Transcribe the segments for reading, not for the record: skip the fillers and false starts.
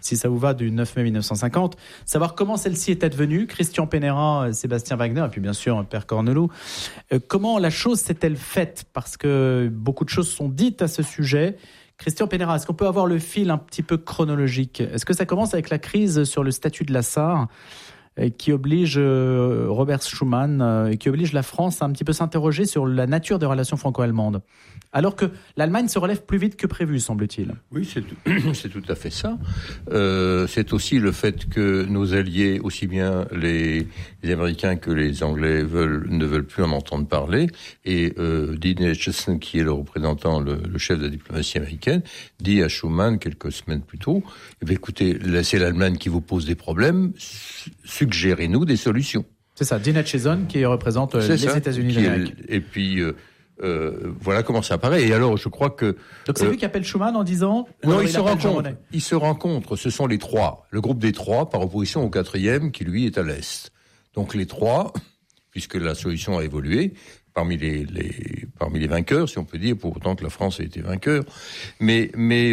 si ça vous va, du 9 mai 1950, savoir comment celle-ci est advenue, Christian Pennerat, Sébastien Wagner, et puis bien sûr Père Cornelou. Comment la chose s'est-elle faite? Parce que beaucoup de choses sont dites à ce sujet. Christian Pennerat, est-ce qu'on peut avoir le fil un petit peu chronologique? Est-ce que ça commence avec la crise sur le statut de la Sarre qui oblige Robert Schuman et qui oblige la France à un petit peu s'interroger sur la nature des relations franco-allemandes, alors que l'Allemagne se relève plus vite que prévu, semble-t-il. Oui, c'est tout à fait ça. C'est aussi le fait que nos alliés, aussi bien les Américains que les Anglais, ne veulent plus en entendre parler. Et Dean Acheson, qui est le représentant, le chef de la diplomatie américaine, dit à Schuman quelques semaines plus tôt, écoutez, là, c'est l'Allemagne qui vous pose des problèmes, suggérez-nous des solutions. C'est ça, Dean Acheson qui représente les États-Unis d'Amérique. Et puis, voilà comment ça apparaît. Et alors, je crois que... Donc c'est lui qui appelle Schuman en disant... Non, ils se rencontrent. Ce sont les trois. Le groupe des trois, par opposition au quatrième, qui lui est à l'Est. Donc les trois, puisque la solution a évolué, parmi les vainqueurs, si on peut dire, pour autant que la France a été vainqueur. Mais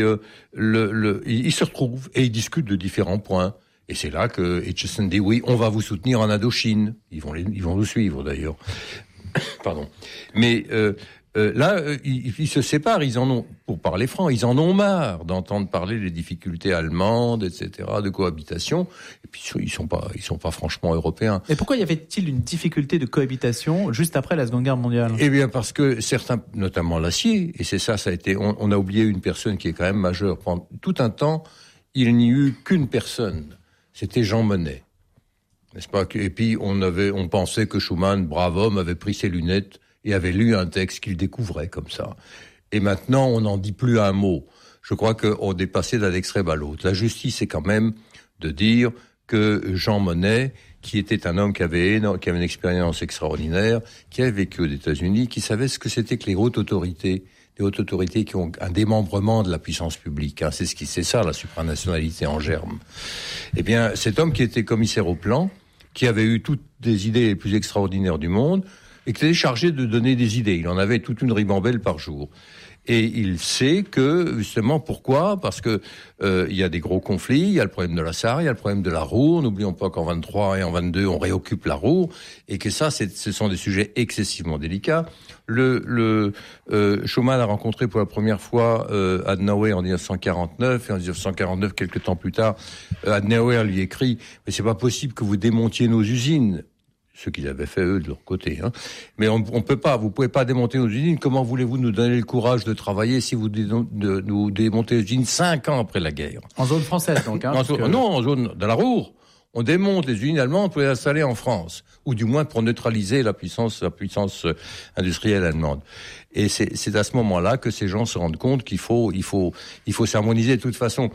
ils se retrouvent et ils discutent de différents points. Et c'est là que Acheson dit oui, on va vous soutenir en Indochine. Ils vont nous suivre d'ailleurs. Pardon. Mais là, ils se séparent. Ils en ont, pour parler franc, ils en ont marre d'entendre parler des difficultés allemandes, etc., de cohabitation. Et puis ils sont pas franchement européens. Et pourquoi y avait-il une difficulté de cohabitation juste après la Seconde Guerre mondiale? Eh bien, parce que certains, notamment l'acier, et c'est ça, ça a été. On a oublié une personne qui est quand même majeure. Pendant tout un temps, il n'y eut qu'une personne. C'était Jean Monnet. N'est-ce pas? Et puis, on pensait que Schuman, brave homme, avait pris ses lunettes et avait lu un texte qu'il découvrait comme ça. Et maintenant, on n'en dit plus un mot. Je crois qu'on est passé d'un extrême à l'autre. La justice est quand même de dire que Jean Monnet, qui était un homme qui avait une expérience extraordinaire, qui avait vécu aux États-Unis, qui savait ce que c'était que les hautes autorités qui ont un démembrement de la puissance publique. C'est ça, la supranationalité en germe. Eh bien, cet homme qui était commissaire au plan, qui avait eu toutes des idées les plus extraordinaires du monde, et qui était chargé de donner des idées. Il en avait toute une ribambelle par jour. Et il sait que, justement, pourquoi? Parce que il y a des gros conflits, il y a le problème de la Sarre, il y a le problème de la Ruhr. N'oublions pas qu'en 23 et en 22, on réoccupe la Ruhr, et que ça, ce sont des sujets excessivement délicats. Schuman a rencontré pour la première fois Adenauer en 1949, et en 1949, quelques temps plus tard, Adenauer lui écrit « Mais c'est pas possible que vous démontiez nos usines ». Ce qu'ils avaient fait, eux, de leur côté. Hein. Mais on peut pas, vous pouvez pas démonter nos usines. Comment voulez-vous nous donner le courage de travailler si vous nous démontez les usines 5 ans après la guerre? En zone française, donc. Hein, Non, en zone de la Ruhr. On démonte les usines allemandes pour les installer en France. Ou du moins pour neutraliser la puissance industrielle allemande. Et c'est à ce moment-là que ces gens se rendent compte qu'il faut s'harmoniser de toute façon.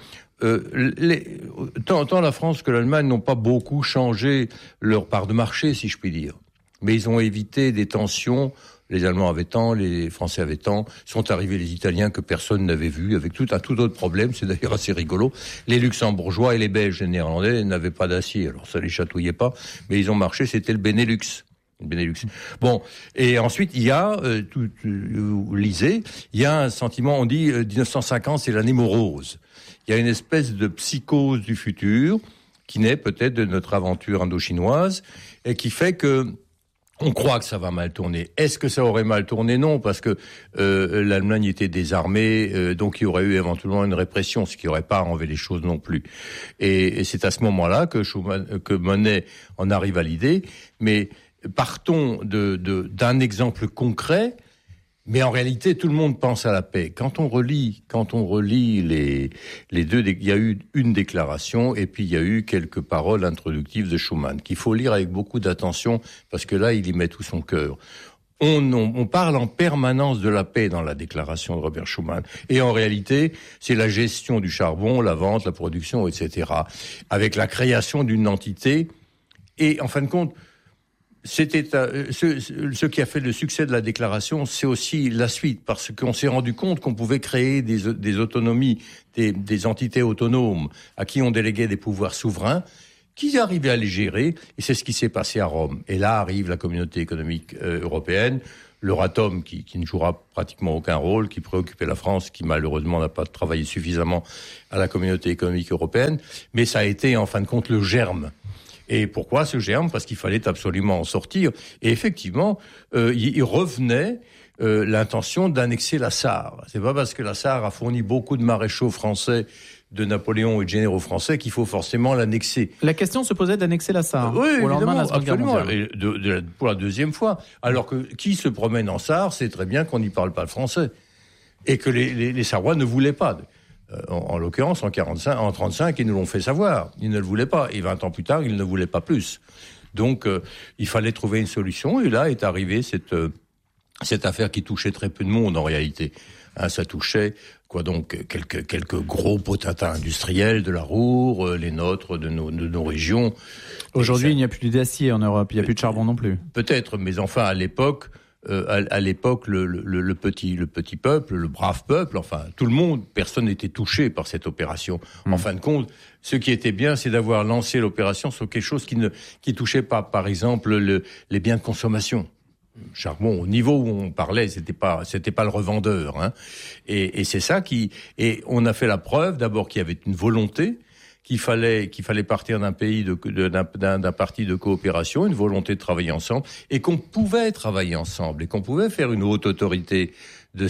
Tant la France que l'Allemagne n'ont pas beaucoup changé leur part de marché, si je puis dire. Mais ils ont évité des tensions. Les Allemands avaient tant, les Français avaient tant. Sont arrivés les Italiens que personne n'avait vus, avec tout autre problème. C'est d'ailleurs assez rigolo. Les Luxembourgeois et les Belges et les Néerlandais n'avaient pas d'acier. Alors ça les chatouillait pas. Mais ils ont marché, c'était le Benelux. Bon, et ensuite il y a, vous lisez, il y a un sentiment, on dit 1950 c'est l'année morose. Il y a une espèce de psychose du futur qui naît peut-être de notre aventure indo-chinoise et qui fait que on croit que ça va mal tourner. Est-ce que ça aurait mal tourné? Non, parce que l'Allemagne était désarmée, donc il y aurait eu éventuellement une répression, ce qui n'aurait pas arrangé les choses non plus. Et c'est à ce moment-là que Monnet en arrive à l'idée. Mais partons d'un exemple concret. Mais en réalité, tout le monde pense à la paix. Quand on relit les deux, il y a eu une déclaration et puis il y a eu quelques paroles introductives de Schuman qu'il faut lire avec beaucoup d'attention parce que là, il y met tout son cœur. On parle en permanence de la paix dans la déclaration de Robert Schuman. Et en réalité, c'est la gestion du charbon, la vente, la production, etc. Avec la création d'une entité. Et en fin de compte, c'était ce qui a fait le succès de la déclaration, c'est aussi la suite, parce qu'on s'est rendu compte qu'on pouvait créer des autonomies, des entités autonomes à qui on déléguait des pouvoirs souverains, qui arrivaient à les gérer, et c'est ce qui s'est passé à Rome. Et là arrive la communauté économique européenne, l'Euratom qui ne jouera pratiquement aucun rôle, qui préoccupait la France, qui malheureusement n'a pas travaillé suffisamment à la communauté économique européenne. Mais ça a été en fin de compte le germe. Et pourquoi ce germe ? Parce qu'il fallait absolument en sortir. Et effectivement, il revenait l'intention d'annexer la Sarre. C'est pas parce que la Sarre a fourni beaucoup de maréchaux français, de Napoléon et de généraux français qu'il faut forcément l'annexer. La question se posait d'annexer la Sarre. Oui, au lendemain de la Seconde absolument. Guerre mondiale. Pour la deuxième fois. Alors que qui se promène en Sarre sait très bien qu'on n'y parle pas le français. Et que les Sarrois ne voulaient pas. En l'occurrence, en 1935, ils nous l'ont fait savoir. Ils ne le voulaient pas. Et 20 ans plus tard, ils ne voulaient pas plus. Donc, il fallait trouver une solution. Et là est arrivée cette affaire qui touchait très peu de monde, en réalité. Ça touchait, quelques gros potentats industriels de la Ruhr, les nôtres, de nos régions. Aujourd'hui, il n'y a plus d'acier en Europe. Il n'y a plus de charbon non plus. Peut-être, mais enfin, à l'époque, le petit peuple, le brave peuple, enfin tout le monde, personne n'était touché par cette opération. En fin de compte, ce qui était bien, c'est d'avoir lancé l'opération sur quelque chose qui touchait pas, par exemple, les biens de consommation. Charbon, au niveau où on parlait, c'était pas le revendeur, hein. Et c'est ça et on a fait la preuve d'abord qu'il y avait une volonté, qu'il fallait partir d'un parti de coopération, une volonté de travailler ensemble, et qu'on pouvait travailler ensemble, et qu'on pouvait faire une haute autorité de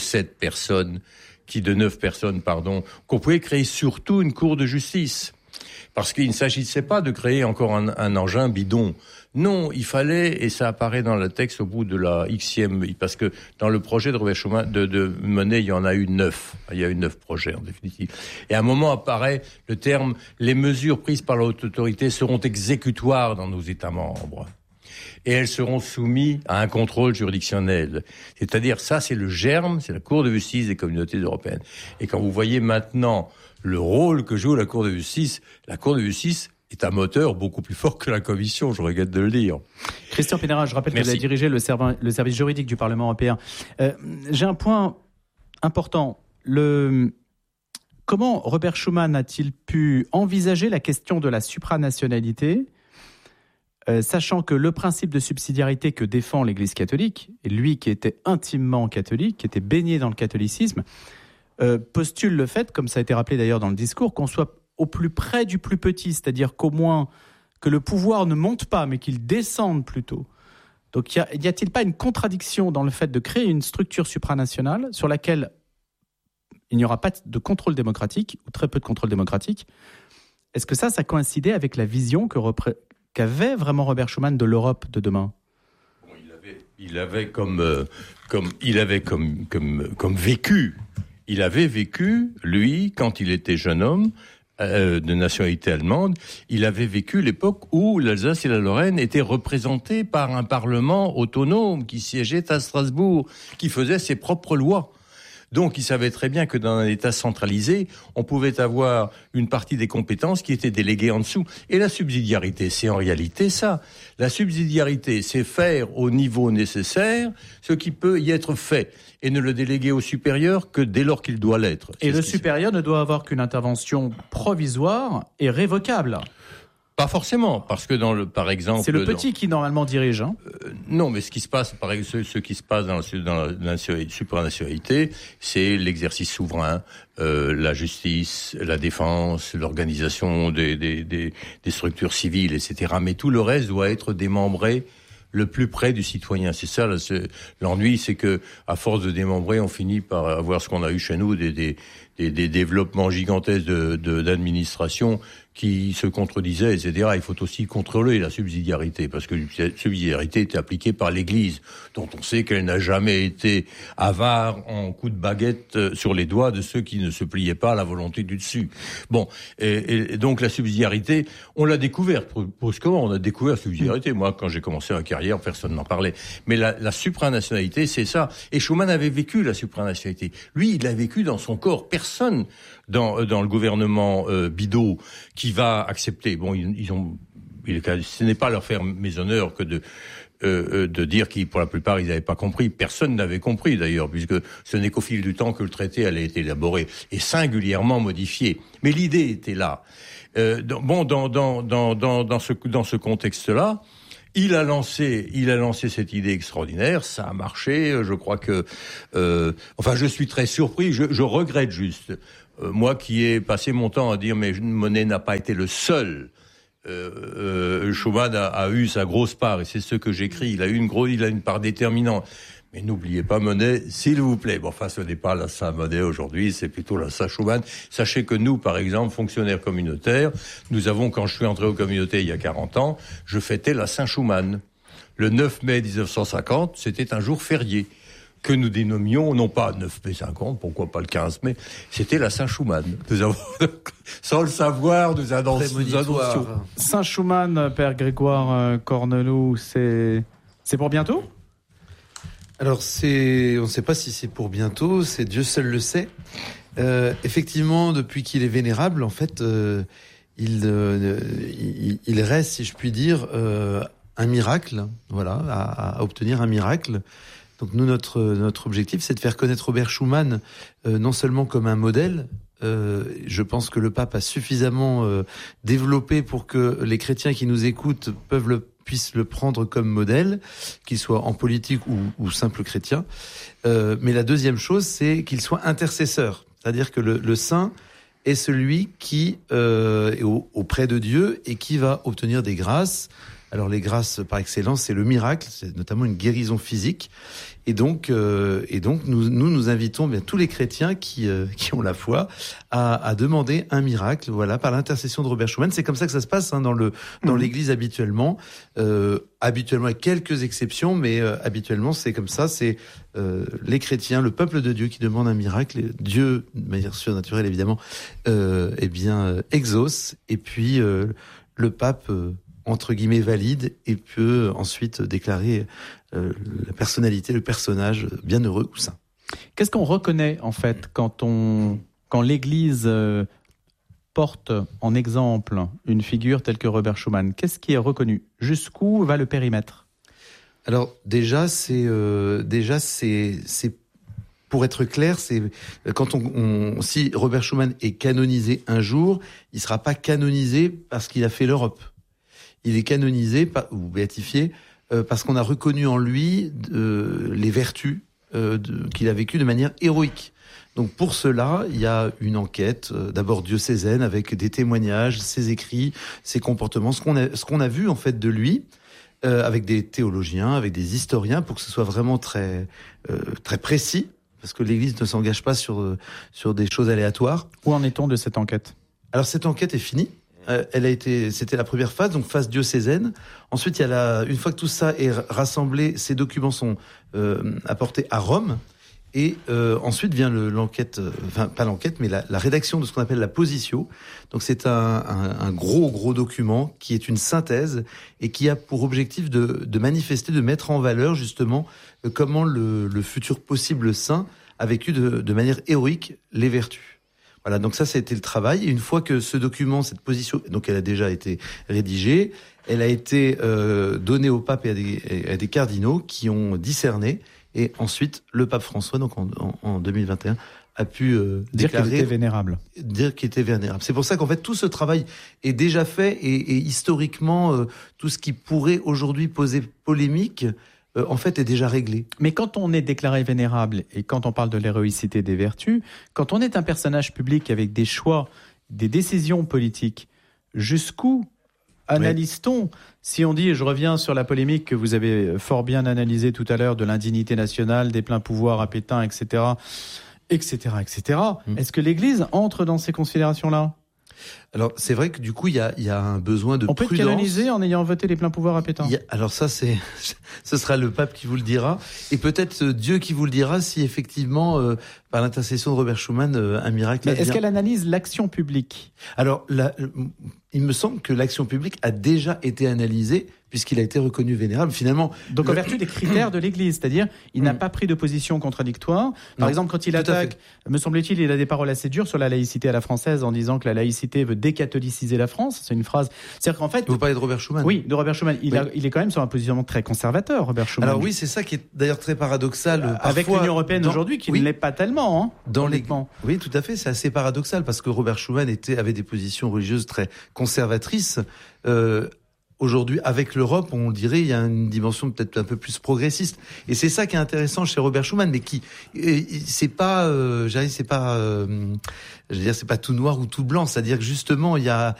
9 personnes, qu'on pouvait créer surtout une cour de justice. Parce qu'il ne s'agissait pas de créer encore un engin bidon. Non, il fallait, et ça apparaît dans le texte au bout de la Xème, parce que dans le projet de Robert Schuman, de Monnet, il y en a eu 9. Il y a eu 9 projets, en définitive. Et à un moment apparaît le terme « les mesures prises par la haute autorité seront exécutoires dans nos États membres ». Et elles seront soumises à un contrôle juridictionnel. C'est-à-dire, ça, c'est le germe, c'est la Cour de justice des communautés européennes. Et quand vous voyez maintenant le rôle que joue la Cour de justice est un moteur beaucoup plus fort que la Commission, je regrette de le dire. Christian Penneras, je rappelle que vous avez dirigé le service juridique du Parlement européen. J'ai un point important. Comment Robert Schuman a-t-il pu envisager la question de la supranationalité, sachant que le principe de subsidiarité que défend l'Église catholique, et lui qui était intimement catholique, qui était baigné dans le catholicisme, postule le fait, comme ça a été rappelé d'ailleurs dans le discours, qu'on soit au plus près du plus petit, c'est-à-dire qu'au moins que le pouvoir ne monte pas, mais qu'il descende plutôt. Donc y a-t-il pas une contradiction dans le fait de créer une structure supranationale sur laquelle il n'y aura pas de contrôle démocratique, ou très peu de contrôle démocratique ? Est-ce que ça coïncidait avec la vision qu'avait vraiment Robert Schuman de l'Europe de demain ? Il avait vécu, lui, quand il était jeune homme, de nationalité allemande, il avait vécu l'époque où l'Alsace et la Lorraine étaient représentées par un parlement autonome qui siégeait à Strasbourg, qui faisait ses propres lois. Donc, il savait très bien que dans un État centralisé, on pouvait avoir une partie des compétences qui étaient déléguées en dessous. Et la subsidiarité, c'est en réalité ça. La subsidiarité, c'est faire au niveau nécessaire ce qui peut y être fait et ne le déléguer au supérieur que dès lors qu'il doit l'être. Et le supérieur ne doit avoir qu'une intervention provisoire et révocable. Pas forcément, parce que par exemple... C'est le petit qui normalement dirige, hein. Non, mais ce qui se passe dans la supranationalité, c'est l'exercice souverain, la justice, la défense, l'organisation des structures civiles, etc. Mais tout le reste doit être démembré le plus près du citoyen. C'est ça, l'ennui, c'est que à force de démembrer, on finit par avoir ce qu'on a eu chez nous, des développements gigantesques d'administration qui se contredisaient, etc. Il faut aussi contrôler la subsidiarité, parce que la subsidiarité était appliquée par l'Église, dont on sait qu'elle n'a jamais été avare en coup de baguette sur les doigts de ceux qui ne se pliaient pas à la volonté du dessus. Bon, et donc la subsidiarité, on l'a découverte. Comment on a découvert la subsidiarité ? Moi, quand j'ai commencé ma carrière, personne n'en parlait. Mais la supranationalité, c'est ça. Et Schuman avait vécu la supranationalité. Lui, il l'a vécu dans son corps. Personne dans le gouvernement Bidault qui va accepter. Bon, ce n'est pas leur faire méshonneur que de dire qu'ils, pour la plupart, ils n'avaient pas compris. Personne n'avait compris, d'ailleurs, puisque ce n'est qu'au fil du temps que le traité allait être élaboré et singulièrement modifié. Mais l'idée était là. Dans ce contexte-là, Il a lancé cette idée extraordinaire, ça a marché. Je crois que, je suis très surpris. Je regrette juste, moi qui ai passé mon temps à dire mais Monet n'a pas été le seul. Schumann a eu sa grosse part, et c'est ce que j'écris. Il a une part déterminante. Mais n'oubliez pas Monet, s'il vous plaît. Bon, ce n'est pas la Saint-Monet aujourd'hui, c'est plutôt la Saint-Schumann. Sachez que nous, par exemple, fonctionnaires communautaires, quand je suis entré aux communautés il y a 40 ans, je fêtais la Saint-Schumann. Le 9 mai 1950, c'était un jour férié, que nous dénommions, non pas 9 mai 50, pourquoi pas le 15 mai, c'était la Saint-Schumann. Sans le savoir, nous annoncions. Saint-Schumann, Père Grégoire Corneloup, c'est pour bientôt ? Alors on ne sait pas si c'est pour bientôt, c'est Dieu seul le sait. Effectivement, depuis qu'il est vénérable, en fait, il reste, si je puis dire, un miracle, voilà, à obtenir un miracle. Donc nous, notre objectif, c'est de faire connaître Robert Schumann non seulement comme un modèle. Je pense que le pape a suffisamment développé pour que les chrétiens qui nous écoutent puissent le prendre comme modèle, qu'il soit en politique ou simple chrétien. Mais la deuxième chose, c'est qu'il soit intercesseur. C'est-à-dire que le saint est celui qui est auprès de Dieu et qui va obtenir des grâces. Alors les grâces par excellence, c'est le miracle, c'est notamment une guérison physique. Et donc nous invitons bien tous les chrétiens qui ont la foi à demander un miracle, voilà, par l'intercession de Robert Schumann. C'est comme ça que ça se passe dans l'Église habituellement. Habituellement avec quelques exceptions, mais habituellement c'est comme ça. C'est les chrétiens, le peuple de Dieu qui demande un miracle. Dieu, de manière surnaturelle évidemment, exauce. Et puis le pape entre guillemets valide et peut ensuite déclarer la personnalité, le personnage bienheureux ou saint. Qu'est-ce qu'on reconnaît en fait quand l'Église porte en exemple une figure telle que Robert Schumann? Qu'est-ce qui est reconnu? Jusqu'où va le périmètre? Alors déjà c'est pour être clair, c'est quand si Robert Schumann est canonisé un jour, il sera pas canonisé parce qu'il a fait l'Europe. Il est canonisé ou béatifié parce qu'on a reconnu en lui les vertus qu'il a vécues de manière héroïque. Donc pour cela, il y a une enquête, d'abord diocésaine, avec des témoignages, ses écrits, ses comportements, ce qu'on a vu en fait de lui, avec des théologiens, avec des historiens, pour que ce soit vraiment très très précis, parce que l'Église ne s'engage pas sur des choses aléatoires. Où en est-on de cette enquête? Alors cette enquête est finie. C'était la première phase, donc phase diocésaine. Ensuite, une fois que tout ça est rassemblé, ces documents sont apportés à Rome. Et ensuite vient l'enquête, pas l'enquête, mais la rédaction de ce qu'on appelle la positio. Donc c'est un gros document qui est une synthèse et qui a pour objectif de manifester, de mettre en valeur justement comment le futur possible saint a vécu de manière héroïque les vertus. Voilà, donc ça a été le travail. Et une fois que ce document, cette position, donc elle a déjà été rédigée, elle a été donnée au pape et à des cardinaux qui ont discerné. Et ensuite, le pape François, donc en 2021, a pu dire qu'il était vénérable. Dire qu'il était vénérable. C'est pour ça qu'en fait, tout ce travail est déjà fait et historiquement, tout ce qui pourrait aujourd'hui poser polémique, en fait, est déjà réglé. Mais quand on est déclaré vénérable et quand on parle de l'héroïcité des vertus, quand on est un personnage public avec des choix, des décisions politiques, jusqu'où analyse-t-on? Si on dit, je reviens sur la polémique que vous avez fort bien analysée tout à l'heure de l'indignité nationale, des pleins pouvoirs à Pétain, etc., est-ce que l'Église entre dans ces considérations-là? Alors, c'est vrai que du coup, il y a un besoin de prudence. On peut canoniser en ayant voté les pleins pouvoirs à Pétain. Alors ça, ce sera le pape qui vous le dira. Et peut-être Dieu qui vous le dira si effectivement, par l'intercession de Robert Schumann, un miracle... Mais est-ce qu'elle analyse l'action publique? Alors, il me semble que l'action publique a déjà été analysée puisqu'il a été reconnu vénérable. Finalement, donc en vertu des critères de l'Église, c'est-à-dire il n'a pas pris de position contradictoire. Par exemple, quand il attaque, me semble-t-il, il a des paroles assez dures sur la laïcité à la française en disant que la laïcité veut décatholiciser la France. C'est une phrase. C'est-à-dire qu'en fait, vous parlez de Robert Schumann. Oui, de Robert Schumann. Il est quand même sur un positionnement très conservateur, Robert Schumann. Alors oui, c'est ça qui est d'ailleurs très paradoxal. Avec l'Union européenne aujourd'hui, qui ne l'est pas tellement. Oui, tout à fait. C'est assez paradoxal parce que Robert Schumann avait des positions religieuses très conservatrices. aujourd'hui, avec l'Europe, on dirait, il y a une dimension peut-être un peu plus progressiste. Et c'est ça qui est intéressant chez Robert Schuman, mais qui, c'est pas tout noir ou tout blanc. C'est-à-dire que justement, il y a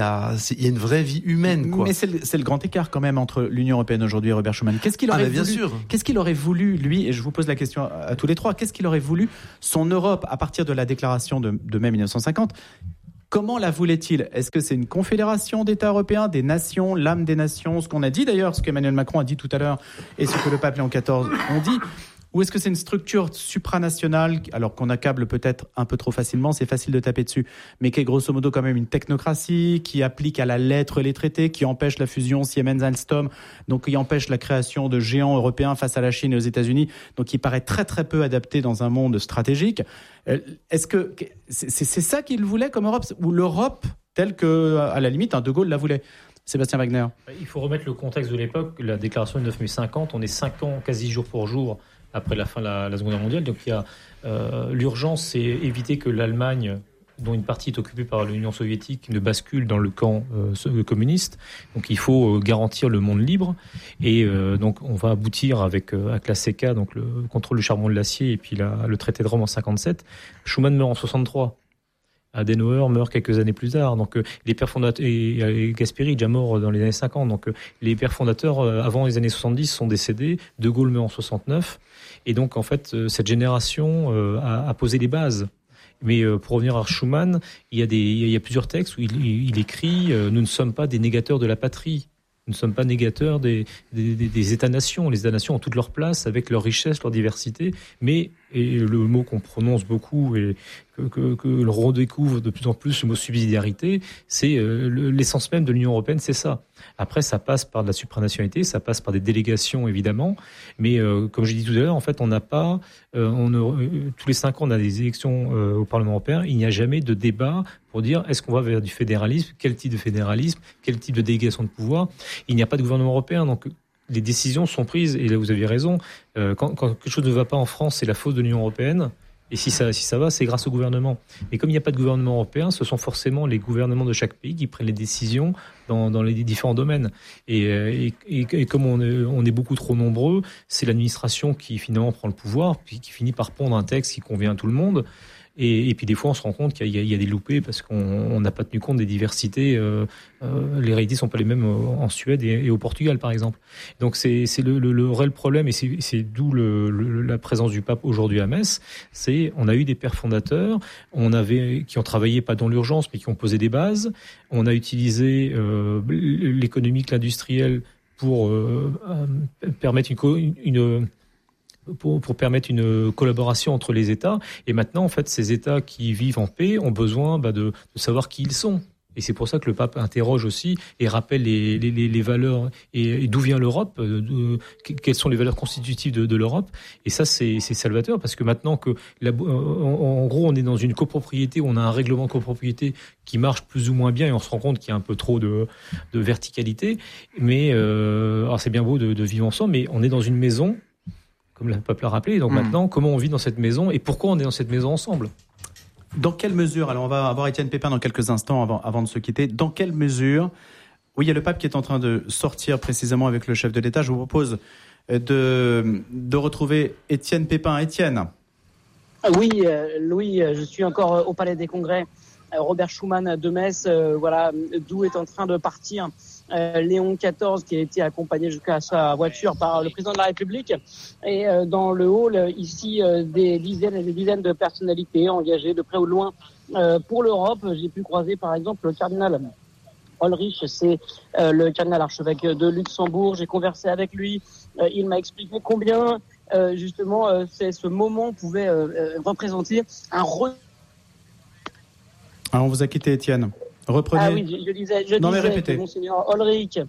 une vraie vie humaine, quoi. Mais c'est le grand écart quand même entre l'Union européenne aujourd'hui et Robert Schuman. Qu'est-ce qu'il aurait bien voulu, sûr. Qu'est-ce qu'il aurait voulu, lui, et je vous pose la question à tous les trois, qu'est-ce qu'il aurait voulu son Europe à partir de la déclaration de mai 1950? Comment la voulait-il? Est-ce que c'est une confédération d'États européens, des nations, l'âme des nations, ce qu'on a dit d'ailleurs, ce qu'Emmanuel Macron a dit tout à l'heure et ce que le pape Léon XIV ont dit? Ou est-ce que c'est une structure supranationale, alors qu'on accable peut-être un peu trop facilement, c'est facile de taper dessus, mais qui est grosso modo quand même une technocratie, qui applique à la lettre les traités, qui empêche la fusion Siemens-Alstom, donc qui empêche la création de géants européens face à la Chine et aux États-Unis, donc qui paraît très très peu adapté dans un monde stratégique. Est-ce que c'est ça qu'il voulait comme Europe, ou l'Europe telle que, à la limite, De Gaulle la voulait? Sébastien Wagner. Il faut remettre le contexte de l'époque. La déclaration du 9 mai 50, on est 5 ans, quasi jour pour jour, après la fin de la Seconde Guerre mondiale. Donc il y a l'urgence, c'est éviter que l'Allemagne, dont une partie est occupée par l'Union soviétique, ne bascule dans le camp communiste. Donc il faut garantir le monde libre. Et donc on va aboutir avec la CECA, donc le contrôle du charbon de l'acier, et puis le traité de Rome en 57. Schuman meurt en 63. Adenauer meurt quelques années plus tard. Donc les pères fondateurs, et Gasperi déjà mort dans les années 50. Donc les pères fondateurs avant les années 70 sont décédés. De Gaulle meurt en 69. Et donc en fait cette génération a posé les bases. Mais pour revenir à Schuman, il y a plusieurs textes où il écrit nous ne sommes pas des négateurs de la patrie. Nous ne sommes pas négateurs des États-nations. Les États-nations ont toute leur place avec leur richesse, leur diversité. Mais, et le mot qu'on prononce beaucoup et que l'on redécouvre de plus en plus, le mot subsidiarité, c'est l'essence même de l'Union européenne, c'est ça. Après, ça passe par de la supranationalité, ça passe par des délégations, évidemment. Mais comme j'ai dit tout à l'heure, en fait, on n'a pas... tous les 5 ans, on a des élections au Parlement européen. Il n'y a jamais de débat pour dire est-ce qu'on va vers du fédéralisme, quel type de fédéralisme, quel type de délégation de pouvoir. Il n'y a pas de gouvernement européen, donc les décisions sont prises. Et là, vous avez raison. Quand quelque chose ne va pas en France, c'est la faute de l'Union européenne. Et si ça va, c'est grâce au gouvernement. Mais comme il n'y a pas de gouvernement européen, ce sont forcément les gouvernements de chaque pays qui prennent les décisions dans les différents domaines. Et comme on est beaucoup trop nombreux, c'est l'administration qui finalement prend le pouvoir, puis qui finit par pondre un texte qui convient à tout le monde. Et puis des fois, on se rend compte qu'il y a des loupés parce qu'on n'a pas tenu compte des diversités. Les réalités ne sont pas les mêmes en Suède et au Portugal, par exemple. Donc c'est le réel problème, et c'est d'où la présence du pape aujourd'hui à Metz. On a eu des pères fondateurs, qui ont travaillé pas dans l'urgence, mais qui ont posé des bases. On a utilisé l'économique, l'industriel pour permettre pour permettre une collaboration entre les États. Et maintenant, en fait, ces États qui vivent en paix ont besoin de savoir qui ils sont. Et c'est pour ça que le pape interroge aussi et rappelle les valeurs et d'où vient l'Europe, quelles sont les valeurs constitutives de l'Europe. Et ça, c'est salvateur, parce que maintenant que, en gros, on est dans une copropriété, on a un règlement de copropriété qui marche plus ou moins bien, et on se rend compte qu'il y a un peu trop de verticalité. Mais alors c'est bien beau de vivre ensemble, mais on est dans une maison, comme le pape l'a rappelé. Donc maintenant, comment on vit dans cette maison et pourquoi on est dans cette maison ensemble? Dans quelle mesure, alors on va avoir Étienne Pépin dans quelques instants avant de se quitter, dans quelle mesure, oui, il y a le pape qui est en train de sortir précisément avec le chef de l'État. Je vous propose de retrouver Étienne Pépin. Étienne. Oui, Louis, je suis encore au Palais des Congrès. Robert Schuman de Metz, voilà, d'où est en train de partir Léon XIV, qui a été accompagné jusqu'à sa voiture par le président de la République. Et dans le hall, ici, des dizaines et des dizaines de personnalités engagées de près ou de loin pour l'Europe. J'ai pu croiser par exemple le cardinal Ulrich, c'est le cardinal archevêque de Luxembourg. J'ai conversé avec lui. Il m'a expliqué combien justement ce moment pouvait représenter un Ah, on vous a quitté, Étienne. Reprenez. Ah oui, je disais que Monseigneur Ulrich,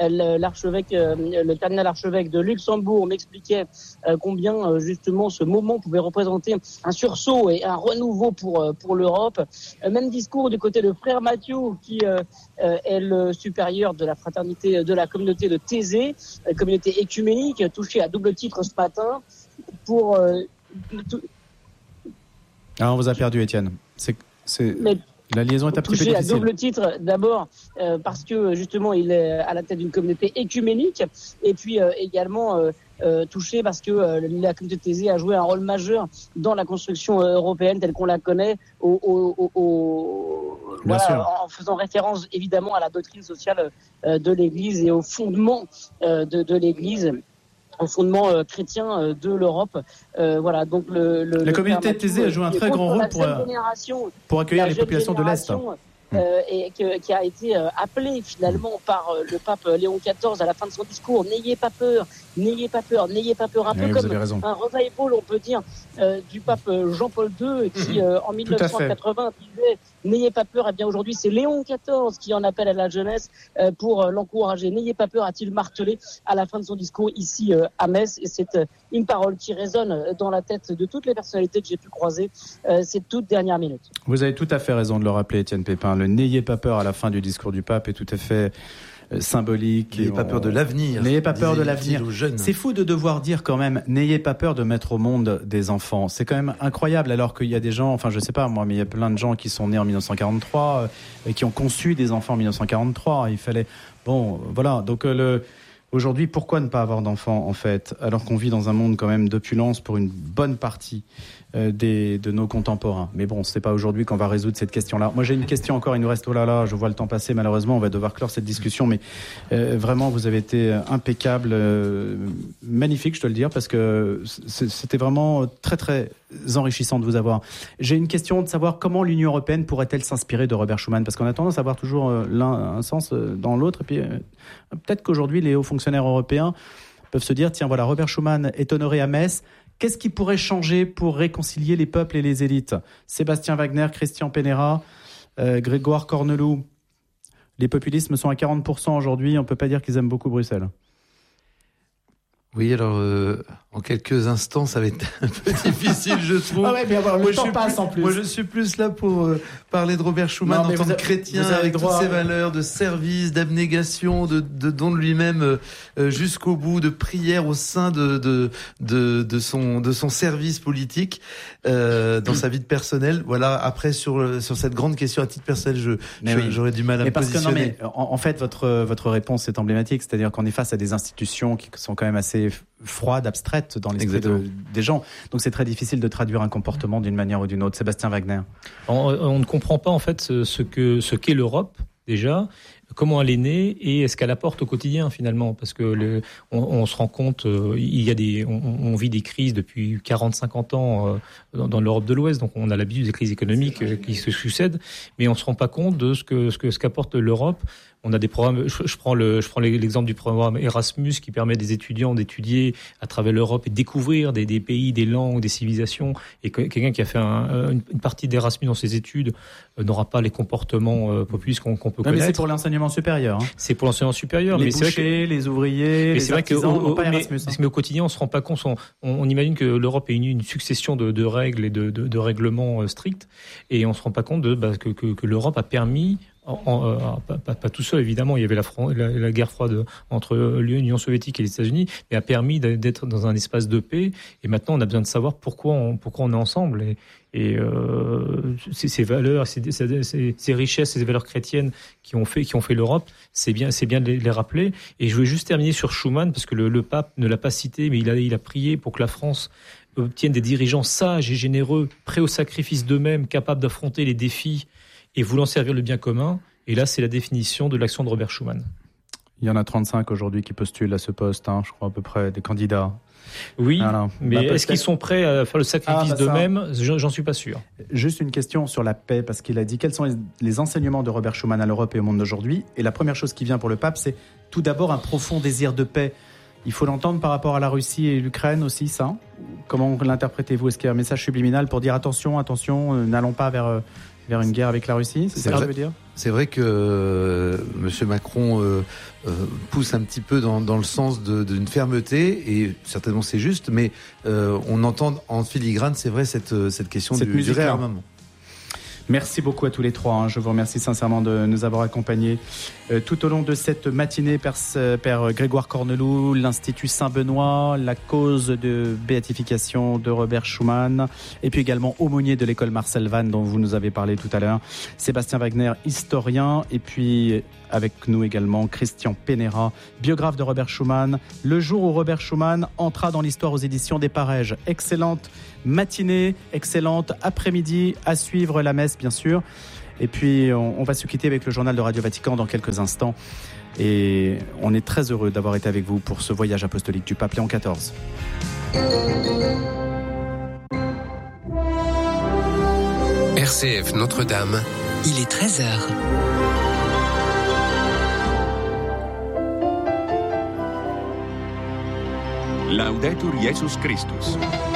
le cardinal archevêque de Luxembourg, m'expliquait combien justement ce moment pouvait représenter un sursaut et un renouveau pour l'Europe. Même discours du côté de frère Mathieu, qui est le supérieur de la fraternité de la communauté de Thésée, communauté écuménique, touchée à double titre ce matin Ah, on vous a perdu, Étienne. La liaison est un petit peu touché à difficile. double titre, d'abord parce que justement il est à la tête d'une communauté écuménique, et puis également touché parce que la communauté taisée a joué un rôle majeur dans la construction européenne telle qu'on la connaît, en faisant référence évidemment à la doctrine sociale de l'Église et au fondement de l'Église, au fondement chrétien de l'Europe. Voilà, donc la communauté taisée a joué un très grand rôle pour accueillir les populations de l'Est. Et qui a été appelé finalement par le pape Léon XIV à la fin de son discours. N'ayez pas peur, n'ayez pas peur, n'ayez pas peur. Un peu comme un revival, on peut dire, du pape Jean-Paul II qui en 1980 disait n'ayez pas peur. Eh bien aujourd'hui c'est Léon XIV qui en appelle à la jeunesse pour l'encourager. N'ayez pas peur, a-t-il martelé à la fin de son discours ici à Metz, et c'est une parole qui résonne dans la tête de toutes les personnalités que j'ai pu croiser ces toutes dernières minutes. Vous avez tout à fait raison de le rappeler, Étienne Pépin. Le n'ayez pas peur à la fin du discours du pape est tout à fait symbolique. N'ayez pas peur de l'avenir. N'ayez pas peur de l'avenir. C'est fou de devoir dire quand même, n'ayez pas peur de mettre au monde des enfants. C'est quand même incroyable, alors qu'il y a des gens, enfin je sais pas moi, mais il y a plein de gens qui sont nés en 1943 et qui ont conçu des enfants en 1943. Il fallait, bon, voilà. Donc aujourd'hui, pourquoi ne pas avoir d'enfants en fait, alors qu'on vit dans un monde quand même d'opulence pour une bonne partie de nos contemporains. Mais bon, c'est pas aujourd'hui qu'on va résoudre cette question-là. Moi, j'ai une question encore. Il nous reste, je vois le temps passer. Malheureusement, on va devoir clore cette discussion. Mais vraiment, vous avez été impeccable, magnifique, je dois le dire, parce que c'était vraiment très très enrichissant de vous avoir. J'ai une question de savoir comment l'Union européenne pourrait-elle s'inspirer de Robert Schuman, parce qu'on a tendance à avoir toujours un sens dans l'autre. Et puis peut-être qu'aujourd'hui, les hauts fonctionnaires européens peuvent se dire, tiens, voilà, Robert Schuman est honoré à Metz. Qu'est-ce qui pourrait changer pour réconcilier les peuples et les élites ? Sébastien Wagner, Christian Penera, Grégoire Corneloup. Les populismes sont à 40% aujourd'hui. On ne peut pas dire qu'ils aiment beaucoup Bruxelles. Oui, alors en quelques instants, ça va être un peu difficile, je trouve. Ah ouais, mais alors, le temps passe en plus. Moi, je suis plus là pour parler de Robert Schuman en tant que chrétien, avec toutes ses valeurs de service, d'abnégation, de don de lui-même jusqu'au bout, de prière au sein de son service politique, dans sa vie personnelle. Voilà. Après, sur cette grande question à titre personnel, j'aurais du mal à me positionner. En fait, votre réponse est emblématique, c'est-à-dire qu'on est face à des institutions qui sont quand même assez froide, abstraite dans l'esprit des gens. Donc c'est très difficile de traduire un comportement d'une manière ou d'une autre. Sébastien Wagner. On ne comprend pas en fait ce qu'est l'Europe déjà, comment elle est née et ce qu'elle apporte au quotidien finalement, parce que on se rend compte, on vit des crises depuis 40-50 ans dans l'Europe de l'Ouest, donc on a l'habitude des crises économiques qui se succèdent, mais on se rend pas compte de ce qu'apporte l'Europe. On a des programmes, je prends l'exemple du programme Erasmus qui permet des étudiants d'étudier à travers l'Europe et découvrir des pays, des langues, des civilisations. Et quelqu'un qui a fait une partie d'Erasmus dans ses études n'aura pas les comportements populistes qu'on peut connaître. Mais c'est pour l'enseignement supérieur. Hein. C'est pour l'enseignement supérieur. Les bouchers, les ouvriers, les artisans n'ont pas Erasmus. Mais au quotidien, on se rend pas compte. On imagine que l'Europe est une succession de règles et de règlements stricts, et on se rend pas compte que l'Europe a permis. Pas tout seul évidemment, il y avait la guerre froide entre l'Union soviétique et les États-Unis, mais a permis d'être dans un espace de paix. Et maintenant, on a besoin de savoir pourquoi on est ensemble. Et ces valeurs, ces richesses, ces valeurs chrétiennes qui ont fait l'Europe, c'est bien de les rappeler. Et je voulais juste terminer sur Schuman, parce que le pape ne l'a pas cité, mais il a prié pour que la France obtienne des dirigeants sages et généreux, prêts au sacrifice d'eux-mêmes, capables d'affronter les défis et voulant servir le bien commun. Et là, c'est la définition de l'action de Robert Schuman. Il y en a 35 aujourd'hui qui postulent à ce poste, je crois à peu près, des candidats. Oui, voilà. Mais est-ce qu'ils sont prêts à faire le sacrifice d'eux-mêmes ? J'en suis pas sûr. Juste une question sur la paix, parce qu'il a dit quels sont les enseignements de Robert Schuman à l'Europe et au monde d'aujourd'hui. Et la première chose qui vient pour le pape, c'est tout d'abord un profond désir de paix. Il faut l'entendre par rapport à la Russie et l'Ukraine aussi, ça. Comment l'interprétez-vous ? Est-ce qu'il y a un message subliminal pour dire attention, n'allons pas vers une guerre avec la Russie ? C'est ça que je veux dire ? C'est vrai que M. Macron pousse un petit peu dans le sens d'une fermeté, et certainement c'est juste, mais on entend en filigrane, c'est vrai, cette question du réarmement. Merci beaucoup à tous les trois. Je vous remercie sincèrement de nous avoir accompagnés tout au long de cette matinée. Père Grégoire Corneloup, l'Institut Saint-Benoît, la cause de béatification de Robert Schuman, et puis également aumônier de l'école Marcel Vannes dont vous nous avez parlé tout à l'heure. Sébastien Wagner, historien, et puis avec nous également Christian Penera, biographe de Robert Schuman. Le jour où Robert Schuman entra dans l'histoire aux éditions des Parèges. Excellente matinée, excellente après-midi, à suivre la messe bien sûr. Et puis on va se quitter avec le journal de Radio Vatican dans quelques instants. Et on est très heureux d'avoir été avec vous pour ce voyage apostolique du pape Léon XIV. RCF Notre-Dame, il est 13h. Laudetur Jesus Christus.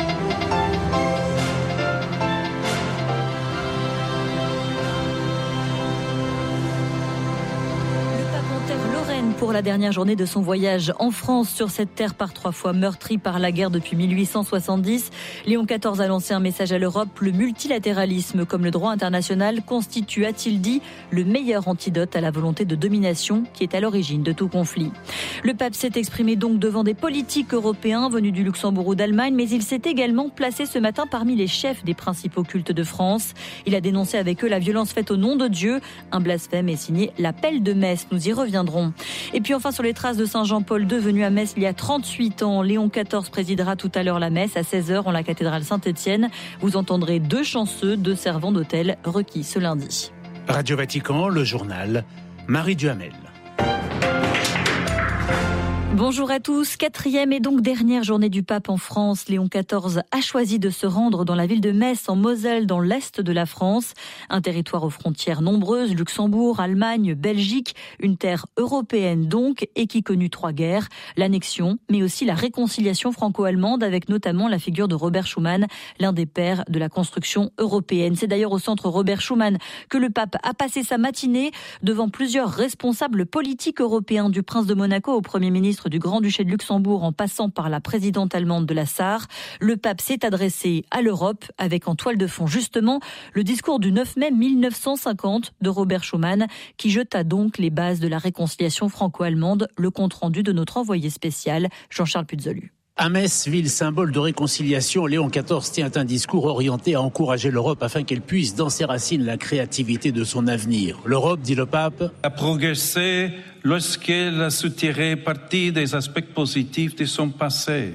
Pour la dernière journée de son voyage en France, sur cette terre par 3 fois meurtrie par la guerre depuis 1870, Léon XIV a lancé un message à l'Europe. Le multilatéralisme, comme le droit international, constitue, a-t-il dit, le meilleur antidote à la volonté de domination qui est à l'origine de tout conflit. Le pape s'est exprimé donc devant des politiques européens venus du Luxembourg ou d'Allemagne, mais il s'est également placé ce matin parmi les chefs des principaux cultes de France. Il a dénoncé avec eux la violence faite au nom de Dieu, un blasphème, et signé l'appel de Metz. Nous y reviendrons. Et puis enfin, sur les traces de Saint Jean-Paul II, venu à Metz il y a 38 ans, Léon XIV présidera tout à l'heure la messe à 16h en la cathédrale Saint-Étienne. Vous entendrez 2 chanceux, 2 servants d'hôtel requis ce lundi. Radio Vatican, le journal, Marie Duhamel. Bonjour à tous. 4e et donc dernière journée du pape en France. Léon XIV a choisi de se rendre dans la ville de Metz, en Moselle, dans l'est de la France. Un territoire aux frontières nombreuses, Luxembourg, Allemagne, Belgique. Une terre européenne donc, et qui connut 3 guerres. L'annexion, mais aussi la réconciliation franco-allemande, avec notamment la figure de Robert Schuman, l'un des pères de la construction européenne. C'est d'ailleurs au centre Robert Schuman que le pape a passé sa matinée devant plusieurs responsables politiques européens, du prince de Monaco au Premier ministre du Grand-Duché de Luxembourg en passant par la présidente allemande de la SAR. Le pape s'est adressé à l'Europe avec en toile de fond justement le discours du 9 mai 1950 de Robert Schuman qui jeta donc les bases de la réconciliation franco-allemande. Le compte-rendu de notre envoyé spécial Jean-Charles Puzolu. À Metz, ville symbole de réconciliation, Léon XIV tient un discours orienté à encourager l'Europe afin qu'elle puisse, dans ses racines, la créativité de son avenir. L'Europe, dit le pape, a progressé lorsqu'elle a su tirer parti des aspects positifs de son passé.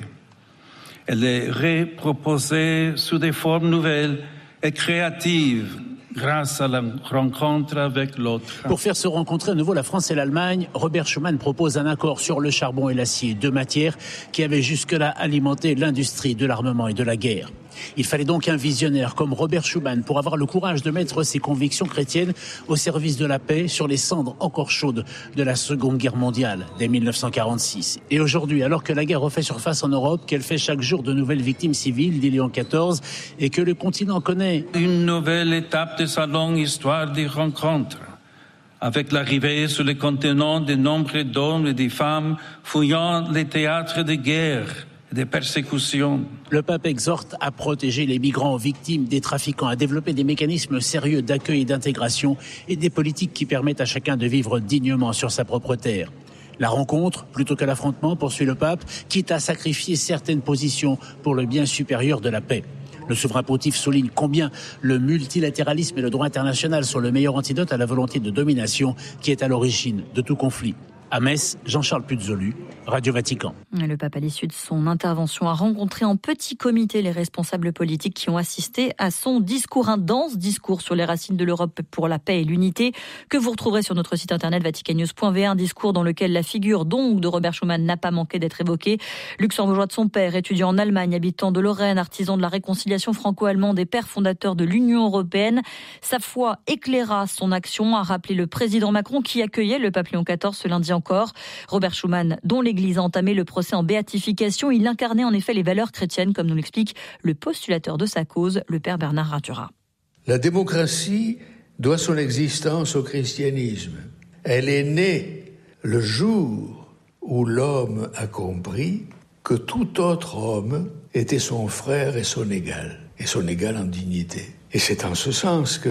Elle est reproposée sous des formes nouvelles et créatives, grâce à la rencontre avec l'autre. Pour faire se rencontrer à nouveau la France et l'Allemagne, Robert Schuman propose un accord sur le charbon et l'acier, 2 matières qui avaient jusque-là alimenté l'industrie de l'armement et de la guerre. Il fallait donc un visionnaire comme Robert Schuman pour avoir le courage de mettre ses convictions chrétiennes au service de la paix sur les cendres encore chaudes de la Seconde Guerre mondiale dès 1946. Et aujourd'hui, alors que la guerre refait surface en Europe, qu'elle fait chaque jour de nouvelles victimes civiles, dit Léon XIV, et que le continent connaît une nouvelle étape de sa longue histoire de rencontres, avec l'arrivée sur le continent de nombreux d'hommes et de femmes fouillant les théâtres de guerre, des persécutions. Le pape exhorte à protéger les migrants victimes des trafiquants, à développer des mécanismes sérieux d'accueil et d'intégration et des politiques qui permettent à chacun de vivre dignement sur sa propre terre. La rencontre, plutôt que l'affrontement, poursuit le pape, quitte à sacrifier certaines positions pour le bien supérieur de la paix. Le souverain pontife souligne combien le multilatéralisme et le droit international sont le meilleur antidote à la volonté de domination qui est à l'origine de tout conflit. À Metz, Jean-Charles Puzolu, Radio Vatican. Le pape, à l'issue de son intervention, a rencontré en petit comité les responsables politiques qui ont assisté à son discours, un dense discours sur les racines de l'Europe pour la paix et l'unité, que vous retrouverez sur notre site internet vaticannews.va, un discours dans lequel la figure donc de Robert Schuman n'a pas manqué d'être évoquée. Luxembourgeois de son père, étudiant en Allemagne, habitant de Lorraine, artisan de la réconciliation franco-allemande et père fondateur de l'Union européenne, sa foi éclaira son action, a rappelé le président Macron qui accueillait le pape Léon XIV ce lundi encore. Robert Schuman, dont l'Église a entamé le procès en béatification, il incarnait en effet les valeurs chrétiennes, comme nous l'explique le postulateur de sa cause, le père Bernard Ratura. La démocratie doit son existence au christianisme. Elle est née le jour où l'homme a compris que tout autre homme était son frère et son égal en dignité. Et c'est en ce sens que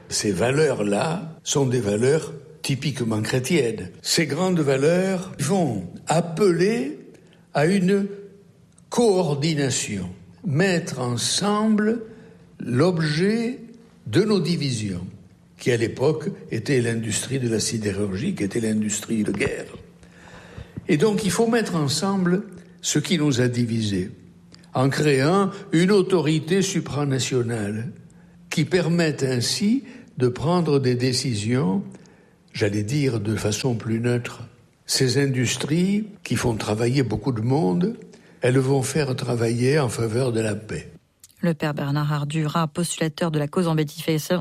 Ces valeurs-là sont des valeurs typiquement chrétiennes. Ces grandes valeurs vont appeler à une coordination, mettre ensemble l'objet de nos divisions, qui à l'époque était l'industrie de la sidérurgie, qui était l'industrie de guerre. Et donc il faut mettre ensemble ce qui nous a divisés, en créant une autorité supranationale qui permette ainsi de prendre des décisions, j'allais dire de façon plus neutre. Ces industries qui font travailler beaucoup de monde, elles vont faire travailler en faveur de la paix. Le père Bernard Ardura, postulateur de la cause en béatification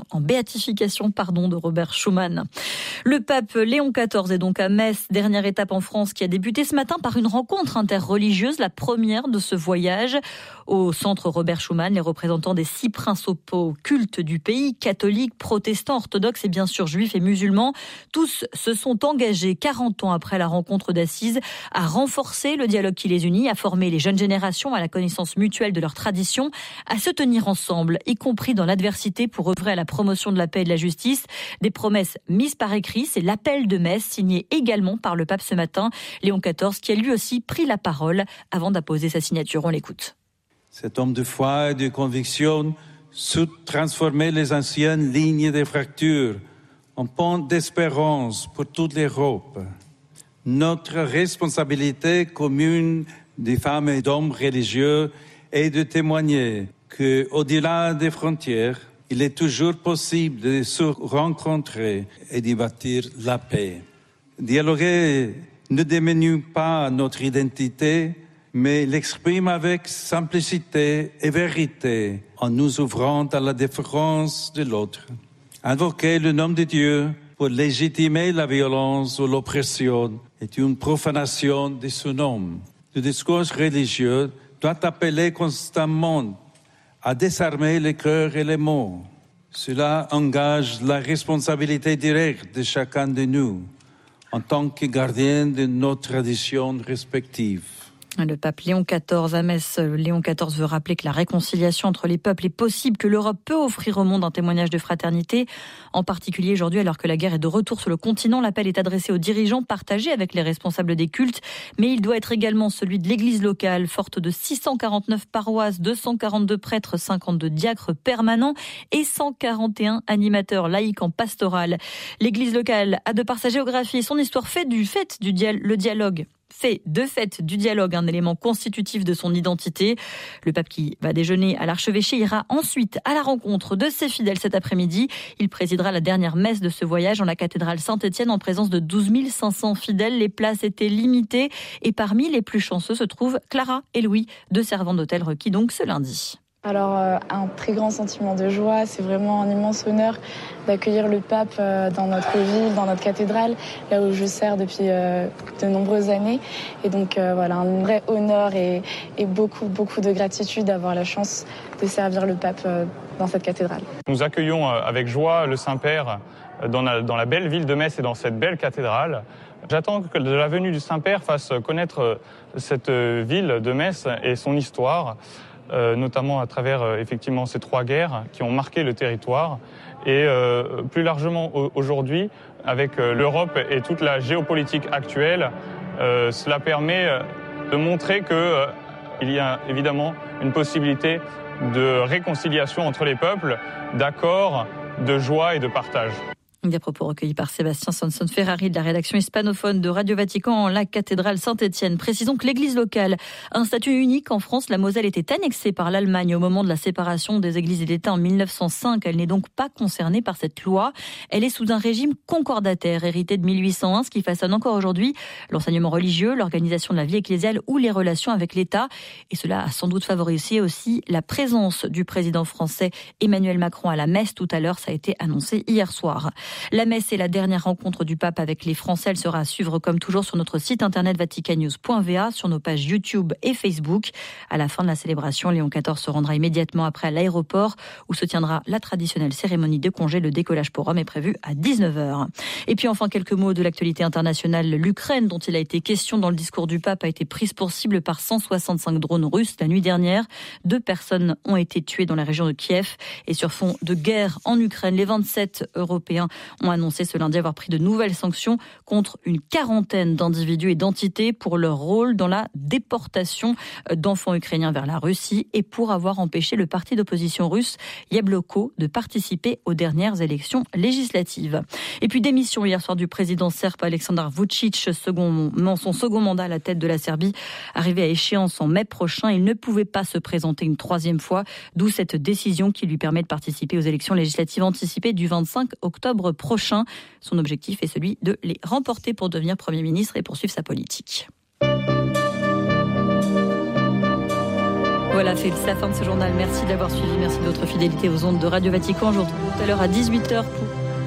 de Robert Schuman. Le pape Léon XIV est donc à Metz, dernière étape en France qui a débuté ce matin par une rencontre interreligieuse, la première de ce voyage. Au centre Robert Schuman, les représentants des 6 principaux cultes du pays, catholiques, protestants, orthodoxes et bien sûr juifs et musulmans, tous se sont engagés 40 ans après la rencontre d'Assise à renforcer le dialogue qui les unit, à former les jeunes générations à la connaissance mutuelle de leurs traditions, à se tenir ensemble, y compris dans l'adversité pour œuvrer à la promotion de la paix et de la justice. Des promesses mises par écrit, c'est l'appel de Metz, signé également par le pape ce matin, Léon XIV, qui a lui aussi pris la parole avant d'apposer sa signature. On l'écoute. Cet homme de foi et de conviction sut transformer les anciennes lignes de fractures en pont d'espérance pour toute l'Europe. Notre responsabilité commune des femmes et d'hommes religieux est de témoigner qu'au-delà des frontières, il est toujours possible de se rencontrer et d'y bâtir la paix. Dialoguer ne diminue pas notre identité, mais l'exprime avec simplicité et vérité, en nous ouvrant à la différence de l'autre. Invoquer le nom de Dieu pour légitimer la violence ou l'oppression est une profanation de son nom. Le discours religieux doit appeler constamment à désarmer les cœurs et les mots. Cela engage la responsabilité directe de chacun de nous, en tant que gardien de nos traditions respectives. Le pape Léon XIV à Metz. Léon XIV veut rappeler que la réconciliation entre les peuples est possible, que l'Europe peut offrir au monde un témoignage de fraternité. En particulier aujourd'hui, alors que la guerre est de retour sur le continent, l'appel est adressé aux dirigeants, partagé avec les responsables des cultes. Mais il doit être également celui de l'église locale, forte de 649 paroisses, 242 prêtres, 52 diacres permanents et 141 animateurs laïcs en pastoral. L'église locale a, de par sa géographie et son histoire, fait du dialogue un élément constitutif de son identité. Le pape qui va déjeuner à l'archevêché ira ensuite à la rencontre de ses fidèles cet après-midi. Il présidera la dernière messe de ce voyage en la cathédrale Saint-Étienne en présence de 12 500 fidèles. Les places étaient limitées et parmi les plus chanceux se trouvent Clara et Louis, 2 servants d'hôtel requis donc ce lundi. Alors un très grand sentiment de joie, c'est vraiment un immense honneur d'accueillir le pape dans notre ville, dans notre cathédrale, là où je sers depuis de nombreuses années. Et donc voilà, un vrai honneur et beaucoup de gratitude d'avoir la chance de servir le pape dans cette cathédrale. Nous accueillons avec joie le Saint-Père dans la belle ville de Metz et dans cette belle cathédrale. J'attends que de la venue du Saint-Père fasse connaître cette ville de Metz et son histoire, notamment à travers effectivement ces 3 guerres qui ont marqué le territoire et plus largement aujourd'hui avec l'Europe et toute la géopolitique actuelle, cela permet de montrer qu'il y a évidemment une possibilité de réconciliation entre les peuples, d'accord, de joie et de partage. Des propos recueillis par Sébastien Sanson-Ferrari de la rédaction hispanophone de Radio Vatican en la cathédrale Saint-Étienne. Précisons que l'église locale a un statut unique en France. La Moselle était annexée par l'Allemagne au moment de la séparation des églises et d'État en 1905. Elle n'est donc pas concernée par cette loi. Elle est sous un régime concordataire hérité de 1801, ce qui façonne encore aujourd'hui l'enseignement religieux, l'organisation de la vie ecclésiale ou les relations avec l'État. Et cela a sans doute favorisé aussi la présence du président français Emmanuel Macron à la messe tout à l'heure. Ça a été annoncé hier soir. La messe est la dernière rencontre du pape avec les Français. Elle sera à suivre comme toujours sur notre site internet vaticannews.va, sur nos pages YouTube et Facebook. À la fin de la célébration, Léon XIV se rendra immédiatement après à l'aéroport où se tiendra la traditionnelle cérémonie de congé. Le décollage pour Rome est prévu à 19h. Et puis enfin, quelques mots de l'actualité internationale. L'Ukraine, dont il a été question dans le discours du pape, a été prise pour cible par 165 drones russes la nuit dernière. 2 personnes ont été tuées dans la région de Kiev. Et sur fond de guerre en Ukraine, les 27 Européens ont annoncé ce lundi avoir pris de nouvelles sanctions contre une quarantaine d'individus et d'entités pour leur rôle dans la déportation d'enfants ukrainiens vers la Russie et pour avoir empêché le parti d'opposition russe Yabloko de participer aux dernières élections législatives. Et puis démission hier soir du président serbe Aleksandar Vučić, son second mandat à la tête de la Serbie, arrivé à échéance en mai prochain. Il ne pouvait pas se présenter une 3e fois, d'où cette décision qui lui permet de participer aux élections législatives anticipées du 25 octobre prochain. Son objectif est celui de les remporter pour devenir Premier ministre et poursuivre sa politique. Voilà, c'est la fin de ce journal. Merci de l'avoir suivi. Merci de votre fidélité aux ondes de Radio Vatican. Je vous retrouve tout à l'heure à 18h pour...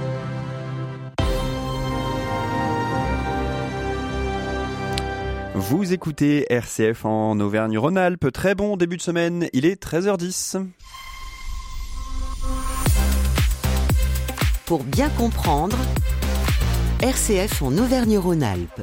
Vous écoutez RCF en Auvergne-Rhône-Alpes. Très bon début de semaine, il est 13h10. Pour bien comprendre, RCF en Auvergne-Rhône-Alpes.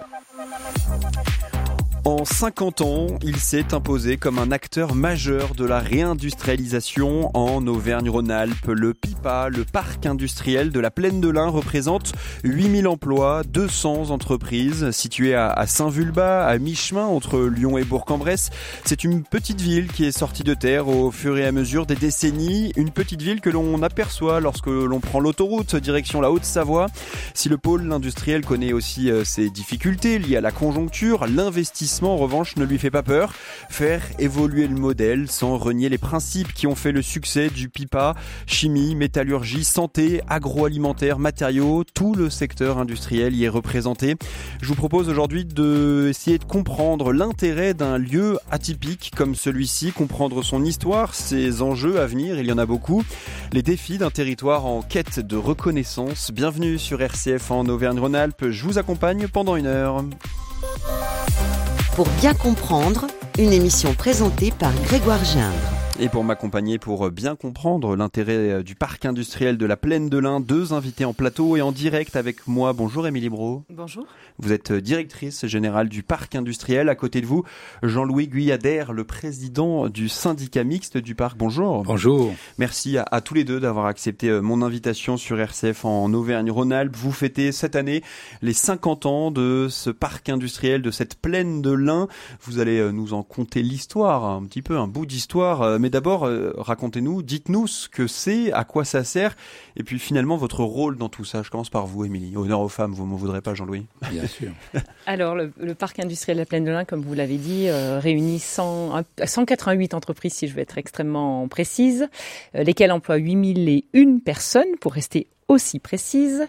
En 50 ans, il s'est imposé comme un acteur majeur de la réindustrialisation en Auvergne-Rhône-Alpes. Le PIPA, le parc industriel de la Plaine de l'Ain, représente 8000 emplois, 200 entreprises situées à Saint-Vulbas, à mi-chemin entre Lyon et Bourg-en-Bresse. C'est une petite ville qui est sortie de terre au fur et à mesure des décennies. Une petite ville que l'on aperçoit lorsque l'on prend l'autoroute direction la Haute-Savoie. Si le pôle industriel connaît aussi ses difficultés liées à la conjoncture, l'investissement en revanche ne lui fait pas peur. Faire évoluer le modèle sans renier les principes qui ont fait le succès du PIPA, chimie, métallurgie, santé, agroalimentaire, matériaux, tout le secteur industriel y est représenté. Je vous propose aujourd'hui d'essayer de comprendre l'intérêt d'un lieu atypique comme celui-ci, comprendre son histoire, ses enjeux à venir, il y en a beaucoup, les défis d'un territoire en quête de reconnaissance. Bienvenue sur RCF en Auvergne-Rhône-Alpes, je vous accompagne pendant 1 heure. Pour bien comprendre, une émission présentée par Grégoire Gindre. Et pour m'accompagner, pour bien comprendre l'intérêt du parc industriel de la Plaine de l'Ain, 2 invités en plateau et en direct avec moi. Bonjour Émilie Brault. Bonjour. Vous êtes directrice générale du parc industriel. À côté de vous, Jean-Louis Guyader, le président du syndicat mixte du parc. Bonjour. Bonjour. Merci à tous les deux d'avoir accepté mon invitation sur RCF en Auvergne-Rhône-Alpes. Vous fêtez cette année les 50 ans de ce parc industriel, de cette Plaine de l'Ain. Vous allez nous en conter l'histoire, un petit peu un bout d'histoire. Mais d'abord, racontez-nous, dites-nous ce que c'est, à quoi ça sert, et puis finalement votre rôle dans tout ça. Je commence par vous, Émilie. Honneur aux femmes, vous m'en voudrez pas, Jean-Louis? Bien sûr. Alors, le parc industriel de la Plaine de l'Ain, comme vous l'avez dit, réunit 188 entreprises, si je veux être extrêmement précise, lesquelles emploient 8001 personnes, pour rester aussi précise,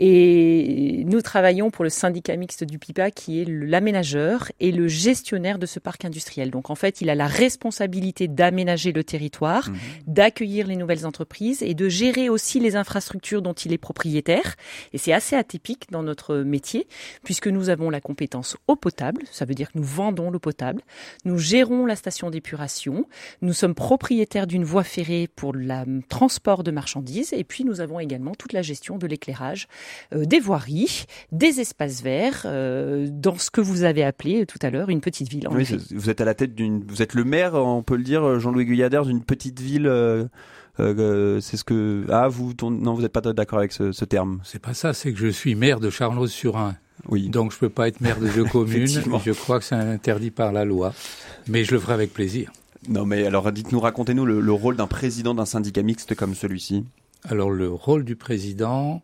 et nous travaillons pour le syndicat mixte du PIPA qui est l'aménageur et le gestionnaire de ce parc industriel. Donc en fait, il a la responsabilité d'aménager le territoire, d'accueillir les nouvelles entreprises et de gérer aussi les infrastructures dont il est propriétaire. Et c'est assez atypique dans notre métier puisque nous avons la compétence eau potable, ça veut dire que nous vendons l'eau potable, nous gérons la station d'épuration, nous sommes propriétaires d'une voie ferrée pour le transport de marchandises et puis nous avons également toute la gestion de l'éclairage, des voiries, des espaces verts, dans ce que vous avez appelé tout à l'heure une petite ville. Oui, vous êtes à la tête vous êtes le maire, on peut le dire, Jean-Louis Guyader, d'une petite ville. C'est ce que non, vous n'êtes pas d'accord avec ce terme. C'est pas ça, c'est que je suis maire de Charnoz-sur-Ain. Oui. Donc je peux pas être maire de deux communes. Je crois que c'est interdit par la loi, mais je le ferai avec plaisir. Non, mais alors racontez-nous le rôle d'un président d'un syndicat mixte comme celui-ci. Alors le rôle du président,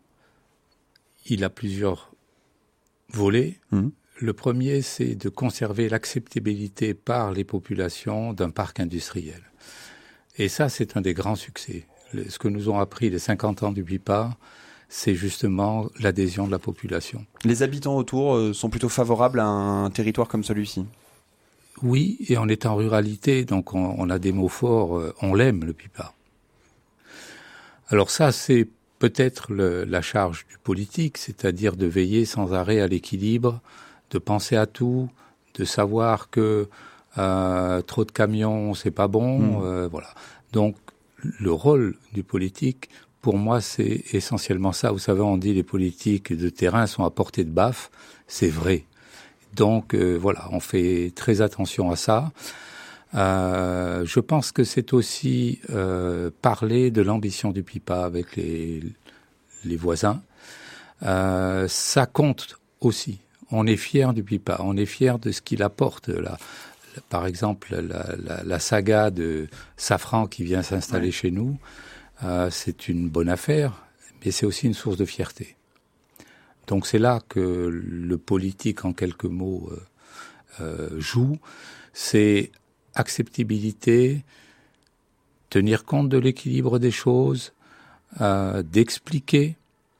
il a plusieurs volets. Le premier, c'est de conserver l'acceptabilité par les populations d'un parc industriel. Et ça, c'est un des grands succès. Ce que nous ont appris les 50 ans du PIPA, c'est justement l'adhésion de la population. Les habitants autour sont plutôt favorables à un territoire comme celui-ci? Oui, et on est en ruralité, donc on a des mots forts, on l'aime, le PIPA. Alors ça, c'est peut-être la charge du politique, c'est-à-dire de veiller sans arrêt à l'équilibre, de penser à tout, de savoir que trop de camions, c'est pas bon, voilà. Donc, le rôle du politique, pour moi, c'est essentiellement ça. Vous savez, on dit les politiques de terrain sont à portée de baffe, c'est vrai. Donc, voilà, on fait très attention à ça. Je pense que c'est aussi parler de l'ambition du PIPA avec les voisins. Ça compte aussi. On est fier du PIPA, on est fier de ce qu'il apporte. Par exemple, la saga de Safran qui vient s'installer chez nous, c'est une bonne affaire, mais c'est aussi une source de fierté. Donc c'est là que le politique, en quelques mots, joue. C'est acceptabilité, tenir compte de l'équilibre des choses, d'expliquer.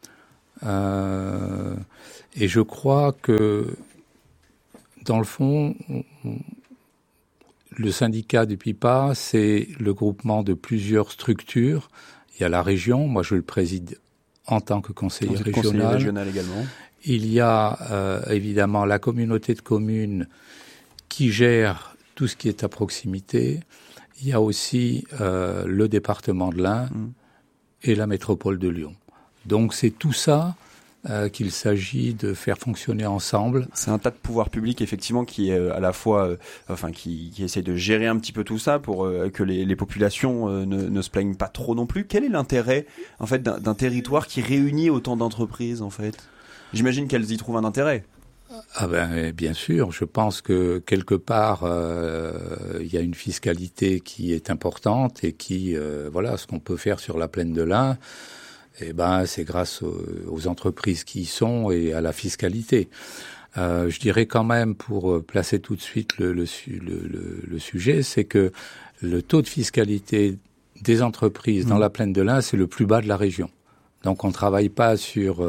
Et je crois que, dans le fond, le syndicat du PIPA, c'est le groupement de plusieurs structures. Il y a la région, moi je le préside en tant que conseiller régional également. Il y a évidemment la communauté de communes qui gère tout ce qui est à proximité. Il y a aussi le département de l'Ain et la métropole de Lyon. Donc c'est tout ça qu'il s'agit de faire fonctionner ensemble. C'est un tas de pouvoirs publics effectivement qui est à la fois, qui essaie de gérer un petit peu tout ça pour que les populations ne se plaignent pas trop non plus. Quel est l'intérêt en fait d'un territoire qui réunit autant d'entreprises en fait ? J'imagine qu'elles y trouvent un intérêt. Ah ben bien sûr, je pense que quelque part il y a une fiscalité qui est importante et qui voilà, ce qu'on peut faire sur la plaine de l'Ain, eh ben c'est grâce aux entreprises qui y sont et à la fiscalité. Je dirais quand même, pour placer tout de suite le sujet, c'est que le taux de fiscalité des entreprises dans la plaine de l'Ain, c'est le plus bas de la région. Donc on travaille pas sur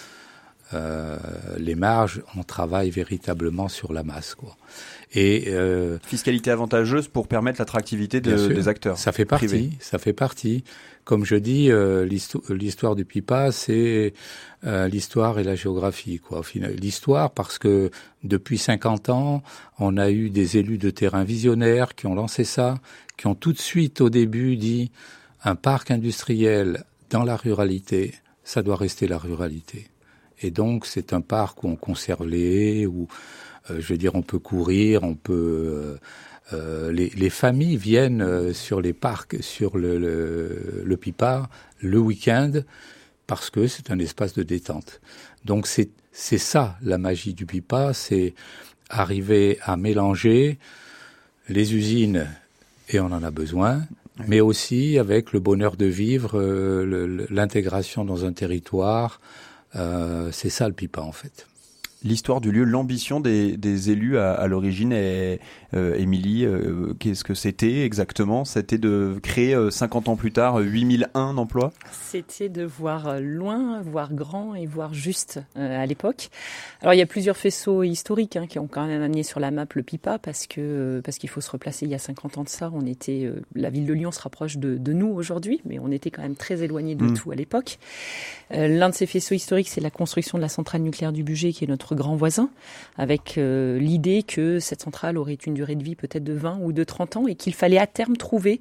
les marges, on travaille véritablement sur la masse, quoi. Et fiscalité avantageuse pour permettre l'attractivité des acteurs. Ça fait partie. Privés. Ça fait partie. Comme je dis, l'histoire du PIPA, c'est l'histoire et la géographie, quoi. L'histoire parce que depuis 50 ans, on a eu des élus de terrain visionnaires qui ont lancé ça, qui ont tout de suite au début dit un parc industriel dans la ruralité, ça doit rester la ruralité. Et donc, c'est un parc où on conserve les haies, où, je veux dire, on peut courir, on peut... les familles viennent sur les parcs, sur le PIPA, le week-end, parce que c'est un espace de détente. Donc, c'est ça, la magie du PIPA, c'est arriver à mélanger les usines, et on en a besoin, mais aussi avec le bonheur de vivre, l'intégration dans un territoire. C'est ça le PIPA en fait. L'histoire du lieu, l'ambition des élus à l'origine, Émilie, qu'est-ce que c'était exactement ? C'était de créer 50 ans plus tard 8001 emplois ? C'était de voir loin, voir grand et voir juste à l'époque. Alors il y a plusieurs faisceaux historiques qui ont quand même amené sur la map le PIPA parce qu'il faut se replacer. Il y a 50 ans de ça, on était la ville de Lyon se rapproche de nous aujourd'hui, mais on était quand même très éloigné de tout à l'époque. L'un de ces faisceaux historiques, c'est la construction de la centrale nucléaire du Bugey, qui est notre grand voisin, avec l'idée que cette centrale aurait une durée de vie peut-être de 20 ou de 30 ans et qu'il fallait à terme trouver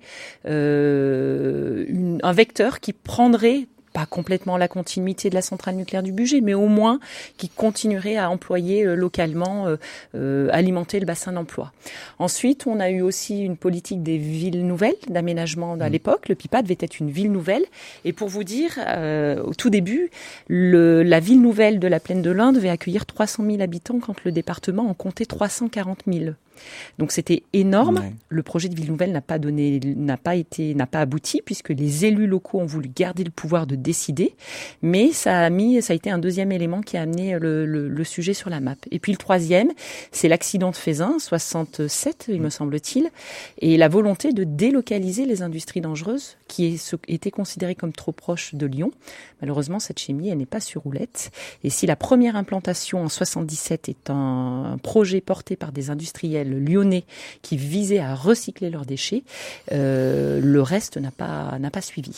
un vecteur qui prendrait pas complètement la continuité de la centrale nucléaire du Bugey, mais au moins qui continuerait à employer localement, alimenter le bassin d'emploi. Ensuite, on a eu aussi une politique des villes nouvelles, d'aménagement à l'époque. Le PIPA devait être une ville nouvelle. Et pour vous dire, au tout début, la ville nouvelle de la Plaine de l'Ain devait accueillir 300 000 habitants quand le département en comptait 340 000. Donc c'était énorme. Ouais. Le projet de ville nouvelle n'a pas abouti puisque les élus locaux ont voulu garder le pouvoir de décider. Mais ça a été un deuxième élément qui a amené le sujet sur la map. Et puis le troisième, c'est l'accident de Feyzin, 67, il me semble-t-il, et la volonté de délocaliser les industries dangereuses qui étaient considérées comme trop proches de Lyon. Malheureusement, cette chimie, elle n'est pas sur roulette. Et si la première implantation en 77 est un projet porté par des industriels lyonnais qui visaient à recycler leurs déchets, le reste n'a pas suivi.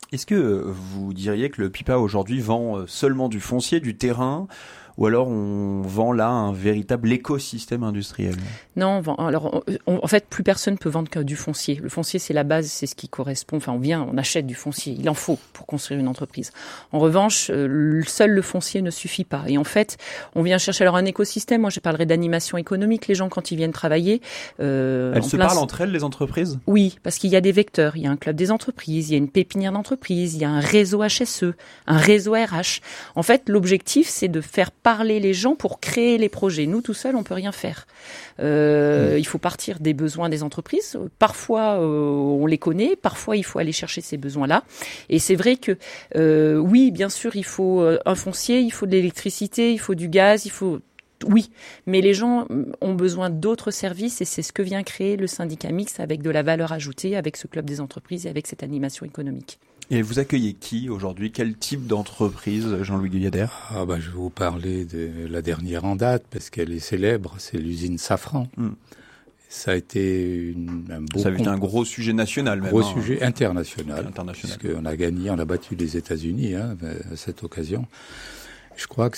Est-ce que vous diriez que le PIPA aujourd'hui vend seulement du foncier, du terrain, ou alors on vend là un véritable écosystème industriel? Non, en fait, plus personne peut vendre que du foncier. Le foncier, c'est la base, c'est ce qui correspond. Enfin, on achète du foncier. Il en faut pour construire une entreprise. En revanche, seul le foncier ne suffit pas. Et en fait, on vient chercher alors un écosystème. Moi, je parlerai d'animation économique. Les gens, quand ils viennent travailler, elles se parlent entre elles, les entreprises? Oui, parce qu'il y a des vecteurs. Il y a un club des entreprises, il y a une pépinière d'entreprises, il y a un réseau HSE, un réseau RH. En fait, l'objectif, c'est de faire parler les gens pour créer les projets. Nous, tout seuls, on peut rien faire. Il faut partir des besoins des entreprises. Parfois, on les connaît. Parfois, il faut aller chercher ces besoins-là. Et c'est vrai que, oui, bien sûr, il faut un foncier, il faut de l'électricité, il faut du gaz, oui, mais les gens ont besoin d'autres services et c'est ce que vient créer le syndicat mixte avec de la valeur ajoutée, avec ce club des entreprises et avec cette animation économique. Et vous accueillez qui aujourd'hui? Quel type d'entreprise, Jean-Louis Guyader? Je vais vous parler de la dernière en date parce qu'elle est célèbre, c'est l'usine Safran. Ça a été un gros sujet national, même. Gros sujet international. Puisqu'on a gagné, on a battu les États-Unis à cette occasion. Je crois que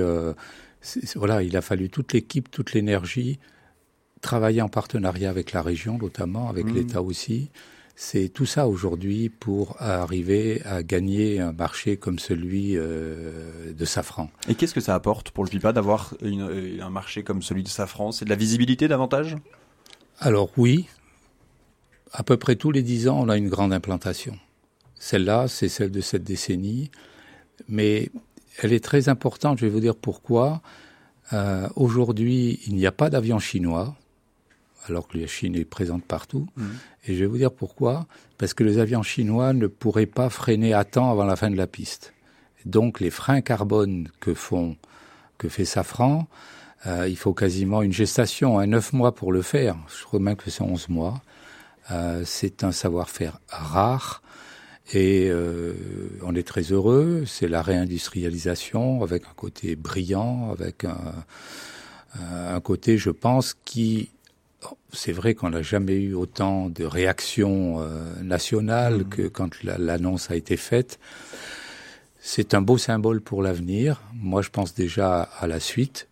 il a fallu toute l'équipe, toute l'énergie, travailler en partenariat avec la région notamment, avec l'État aussi. C'est tout ça aujourd'hui pour arriver à gagner un marché comme celui de Safran. Et qu'est-ce que ça apporte pour le PIPA d'avoir un marché comme celui de Safran? C'est de la visibilité davantage? Alors oui, à peu près tous les 10 ans, on a une grande implantation. Celle-là, c'est celle de cette décennie, mais elle est très importante, je vais vous dire pourquoi. Aujourd'hui, il n'y a pas d'avion chinois, alors que la Chine est présente partout. Et je vais vous dire pourquoi. Parce que les avions chinois ne pourraient pas freiner à temps avant la fin de la piste. Donc les freins carbone que fait Safran, il faut quasiment une gestation, 9 mois pour le faire. Je crois même que c'est 11 mois. C'est un savoir-faire rare. Et on est très heureux, c'est la réindustrialisation avec un côté brillant, avec un côté, je pense, c'est vrai qu'on n'a jamais eu autant de réactions nationales que quand l'annonce a été faite. C'est un beau symbole pour l'avenir. Moi, je pense déjà à la suite.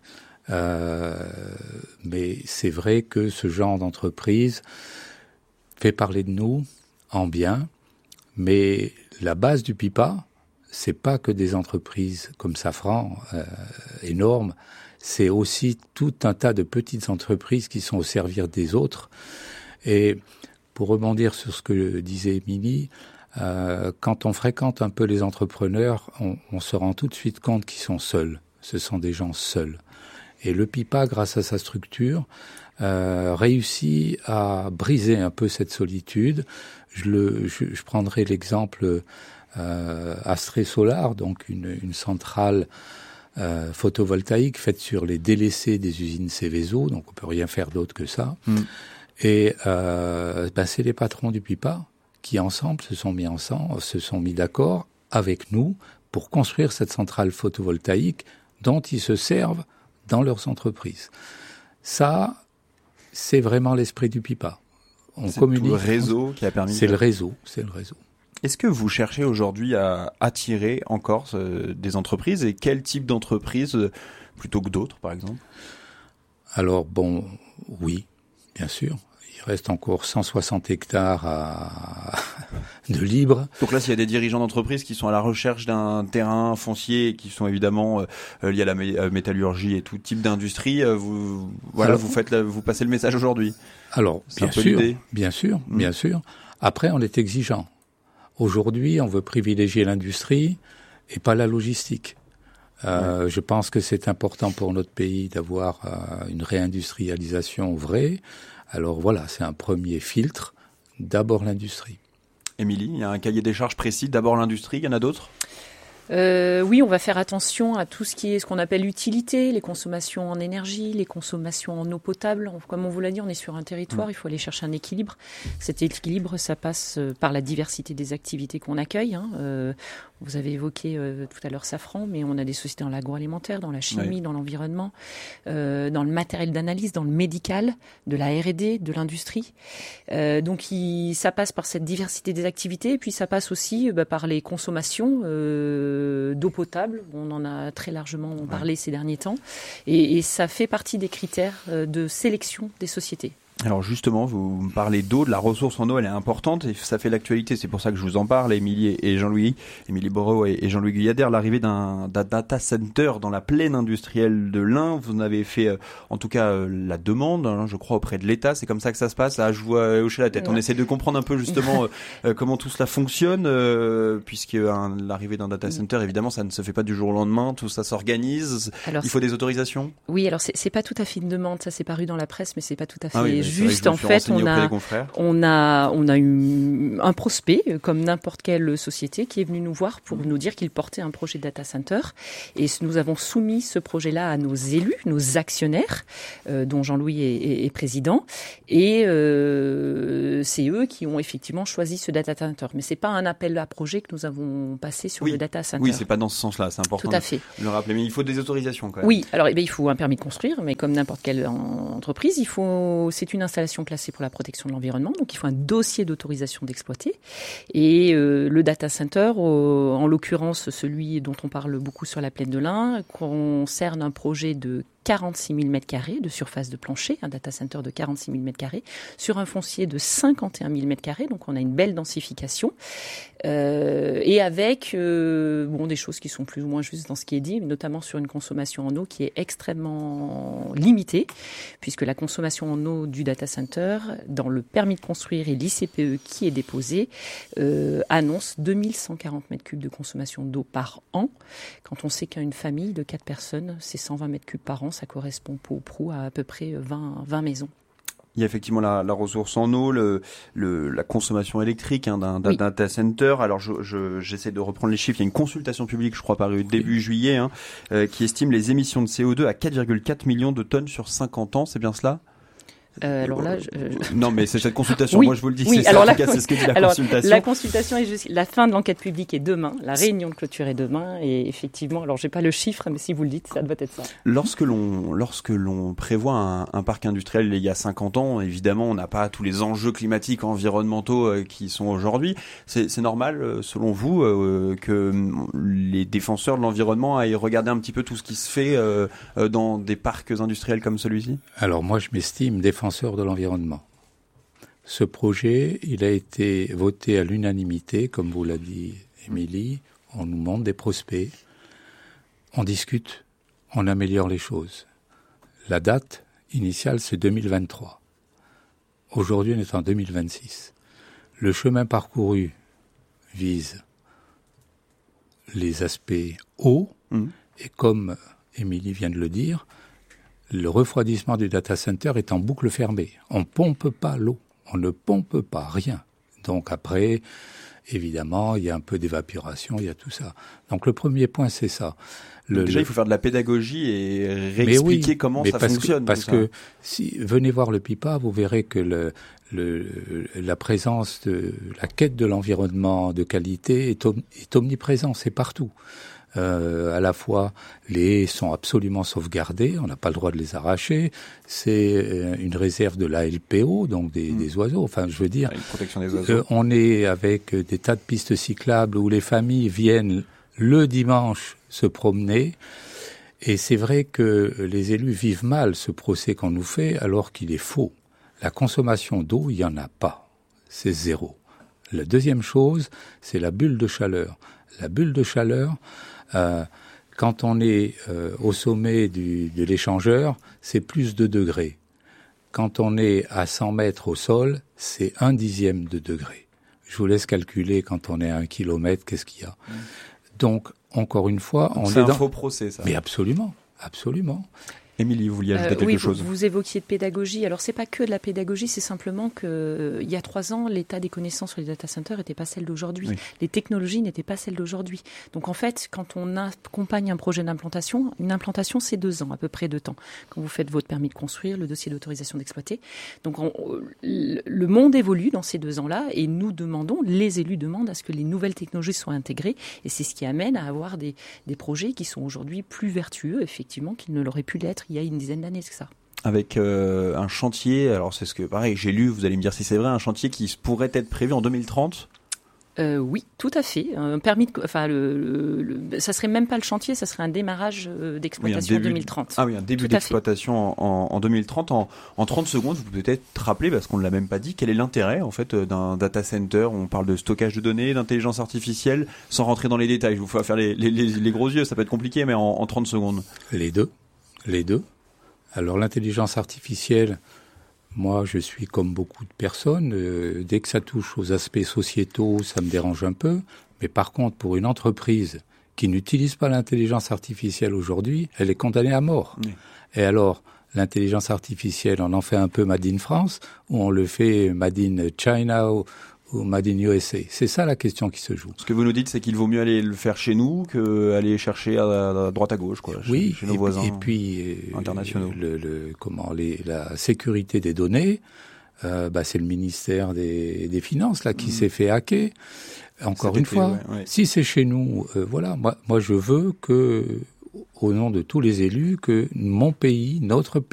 Mais c'est vrai que ce genre d'entreprise fait parler de nous en bien. Mais la base du PIPA, c'est pas que des entreprises comme Safran, énormes, c'est aussi tout un tas de petites entreprises qui sont au service des autres. Et pour rebondir sur ce que disait Émilie, quand on fréquente un peu les entrepreneurs, on se rend tout de suite compte qu'ils sont seuls. Ce sont des gens seuls. Et le PIPA, grâce à sa structure, réussit à briser un peu cette solitude. Je prendrai l'exemple Astré Solar, donc une centrale photovoltaïque faite sur les délaissés des usines Céveso, donc on peut rien faire d'autre que ça. Et c'est les patrons du PIPA qui ensemble se sont mis d'accord avec nous pour construire cette centrale photovoltaïque dont ils se servent dans leurs entreprises. Ça, c'est vraiment l'esprit du PIPA. C'est tout le réseau qui a permis. C'est le réseau. Est-ce que vous cherchez aujourd'hui à attirer encore des entreprises et quel type d'entreprise plutôt que d'autres, par exemple? Alors oui, bien sûr. Il reste encore 160 hectares de libre. Donc là, s'il y a des dirigeants d'entreprises qui sont à la recherche d'un terrain foncier, qui sont évidemment liés à la métallurgie et tout type d'industrie, vous passez le message aujourd'hui. Alors, bien sûr. Après, on est exigeant. Aujourd'hui, on veut privilégier l'industrie et pas la logistique. Je pense que c'est important pour notre pays d'avoir une réindustrialisation vraie. Alors voilà, c'est un premier filtre. D'abord l'industrie. Émilie, il y a un cahier des charges précis. D'abord l'industrie, il y en a d'autres ? Oui, on va faire attention à tout ce qu'on appelle l'utilité, les consommations en énergie, les consommations en eau potable. Comme on vous l'a dit, on est sur un territoire, il faut aller chercher un équilibre. Cet équilibre, ça passe par la diversité des activités qu'on accueille. Vous avez évoqué tout à l'heure Safran, mais on a des sociétés dans l'agroalimentaire, dans la chimie, dans l'environnement, dans le matériel d'analyse, dans le médical, de la R&D, de l'industrie. Donc ça passe par cette diversité des activités, et puis ça passe aussi par les consommations d'eau potable. On en a très largement parlé ces derniers temps, et ça fait partie des critères de sélection des sociétés. Alors justement, vous me parlez d'eau, de la ressource en eau, elle est importante et ça fait l'actualité, c'est pour ça que je vous en parle, Émilie Borot et Jean-Louis Guyader, l'arrivée d'un data center dans la plaine industrielle de l'Ain. Vous en avez fait en tout cas la demande, je crois, auprès de l'État, c'est comme ça que ça se passe. Là, je vois hocher la tête. On essaie de comprendre un peu justement comment tout cela fonctionne, puisque l'arrivée d'un data center, évidemment, ça ne se fait pas du jour au lendemain, tout ça s'organise. Alors, il faut des autorisations ? Oui, alors c'est pas tout à fait une demande, ça s'est paru dans la presse, mais c'est pas tout à fait juste. En fait, on a eu un prospect, comme n'importe quelle société, qui est venu nous voir pour nous dire qu'il portait un projet de data center. Et nous avons soumis ce projet-là à nos élus, nos actionnaires, dont Jean-Louis est président. Et c'est eux qui ont effectivement choisi ce data center. Mais c'est pas un appel à projet que nous avons passé sur le data center. Oui, c'est pas dans ce sens-là, c'est important tout à fait. De le rappeler. Mais il faut des autorisations quand même. Oui, alors il faut un permis de construire, mais comme n'importe quelle entreprise, c'est une installation classée pour la protection de l'environnement, donc il faut un dossier d'autorisation d'exploiter. Et le data center, en l'occurrence celui dont on parle beaucoup sur la plaine de l'Ain, concerne un projet de 46 000 m² de surface de plancher, un data center de 46 000 m², sur un foncier de 51 000 m², donc on a une belle densification, et avec des choses qui sont plus ou moins justes dans ce qui est dit, notamment sur une consommation en eau qui est extrêmement limitée, puisque la consommation en eau du data center, dans le permis de construire et l'ICPE qui est déposé, annonce 2140 m³ de consommation d'eau par an. Quand on sait qu'une famille de 4 personnes, c'est 120 m³ par an, ça correspond peu ou prou à peu près 20 maisons. Il y a effectivement la ressource en eau, la consommation électrique d'un data center. Alors j'essaie de reprendre les chiffres. Il y a une consultation publique, je crois, parue début juillet, qui estime les émissions de CO2 à 4,4 millions de tonnes sur 50 ans. C'est bien cela ? Alors là, non, mais c'est cette consultation. Oui, moi je vous le dis. Oui, c'est alors c'est ce que dit la consultation. La consultation est la fin de l'enquête publique est demain. La réunion de clôture est demain. Et effectivement, alors j'ai pas le chiffre, mais si vous le dites, ça doit être ça. Lorsque l'on prévoit un parc industriel il y a 50 ans, évidemment, on n'a pas tous les enjeux climatiques, environnementaux qui sont aujourd'hui. C'est normal, selon vous, que les défenseurs de l'environnement aillent regarder un petit peu tout ce qui se fait dans des parcs industriels comme celui-ci ? Alors moi, je m'estime défenseur de l'environnement. Ce projet, il a été voté à l'unanimité, comme vous l'a dit Émilie. On nous montre des prospects, on discute, on améliore les choses. La date initiale, c'est 2023. Aujourd'hui, on est en 2026. Le chemin parcouru vise les aspects eau, et comme Émilie vient de le dire, le refroidissement du data center est en boucle fermée. On ne pompe pas l'eau, on ne pompe pas rien. Donc après, évidemment, il y a un peu d'évaporation, il y a tout ça. Donc le premier point, c'est ça. Déjà, il faut faire de la pédagogie et réexpliquer comment ça fonctionne. Parce que si venez voir le PIPA, vous verrez que la présence de la quête de l'environnement de qualité est omniprésente, c'est partout. À la fois, les haies sont absolument sauvegardées, on n'a pas le droit de les arracher. C'est une réserve de la LPO, donc des oiseaux. Enfin, je veux dire, une protection des oiseaux. On est avec des tas de pistes cyclables où les familles viennent le dimanche se promener. Et c'est vrai que les élus vivent mal ce procès qu'on nous fait, alors qu'il est faux. La consommation d'eau, il n'y en a pas. C'est zéro. La deuxième chose, c'est la bulle de chaleur. La bulle de chaleur, quand on est au sommet de l'échangeur, c'est plus de degrés. Quand on est à 100 mètres au sol, c'est 1/10 de degré. Je vous laisse calculer quand on est à 1 kilomètre, qu'est-ce qu'il y a. Donc, encore une fois, c'est un faux procès, ça. Mais absolument, absolument. Émilie, vous vouliez ajouter quelque chose? Vous évoquiez de pédagogie. Alors, c'est pas que de la pédagogie, c'est simplement que il y a 3 ans, l'état des connaissances sur les data centers n'était pas celle d'aujourd'hui. Oui. Les technologies n'étaient pas celles d'aujourd'hui. Donc, en fait, quand on accompagne un projet d'implantation, une implantation, c'est 2 ans, à peu près de temps. Quand vous faites votre permis de construire, le dossier d'autorisation d'exploiter. Donc, le monde évolue dans ces 2 ans-là et nous demandons, les élus demandent à ce que les nouvelles technologies soient intégrées et c'est ce qui amène à avoir des projets qui sont aujourd'hui plus vertueux, effectivement, qu'ils ne l'auraient pu l'être il y a une dizaine d'années, c'est ça. Avec un chantier, alors c'est ce que, pareil, j'ai lu, vous allez me dire si c'est vrai, un chantier qui pourrait être prévu en 2030 ? Oui, tout à fait. Un permis ça serait même pas le chantier, ça serait un démarrage d'exploitation en 2030. Ah oui, un début d'exploitation en 2030. En 30 secondes, vous pouvez peut-être rappeler, parce qu'on ne l'a même pas dit, quel est l'intérêt en fait d'un data center. On parle de stockage de données, d'intelligence artificielle, sans rentrer dans les détails. Je vous fais faire les gros yeux, ça peut être compliqué, mais en 30 secondes. Les deux. Alors l'intelligence artificielle, moi je suis comme beaucoup de personnes, dès que ça touche aux aspects sociétaux, ça me dérange un peu, mais par contre pour une entreprise qui n'utilise pas l'intelligence artificielle aujourd'hui, elle est condamnée à mort. Oui. Et alors, l'intelligence artificielle, on en fait un peu Made in France, ou on le fait Made in China, ou Made in USA. C'est ça la question qui se joue. Ce que vous nous dites, c'est qu'il vaut mieux aller le faire chez nous qu'aller chercher à droite à gauche, quoi. Oui, chez nos voisins. Et puis internationaux. La sécurité des données, c'est le ministère des Finances là qui s'est fait hacker. Encore une fois, si c'est chez nous, voilà. Moi, je veux que, au nom de tous les élus, que mon pays, notre pays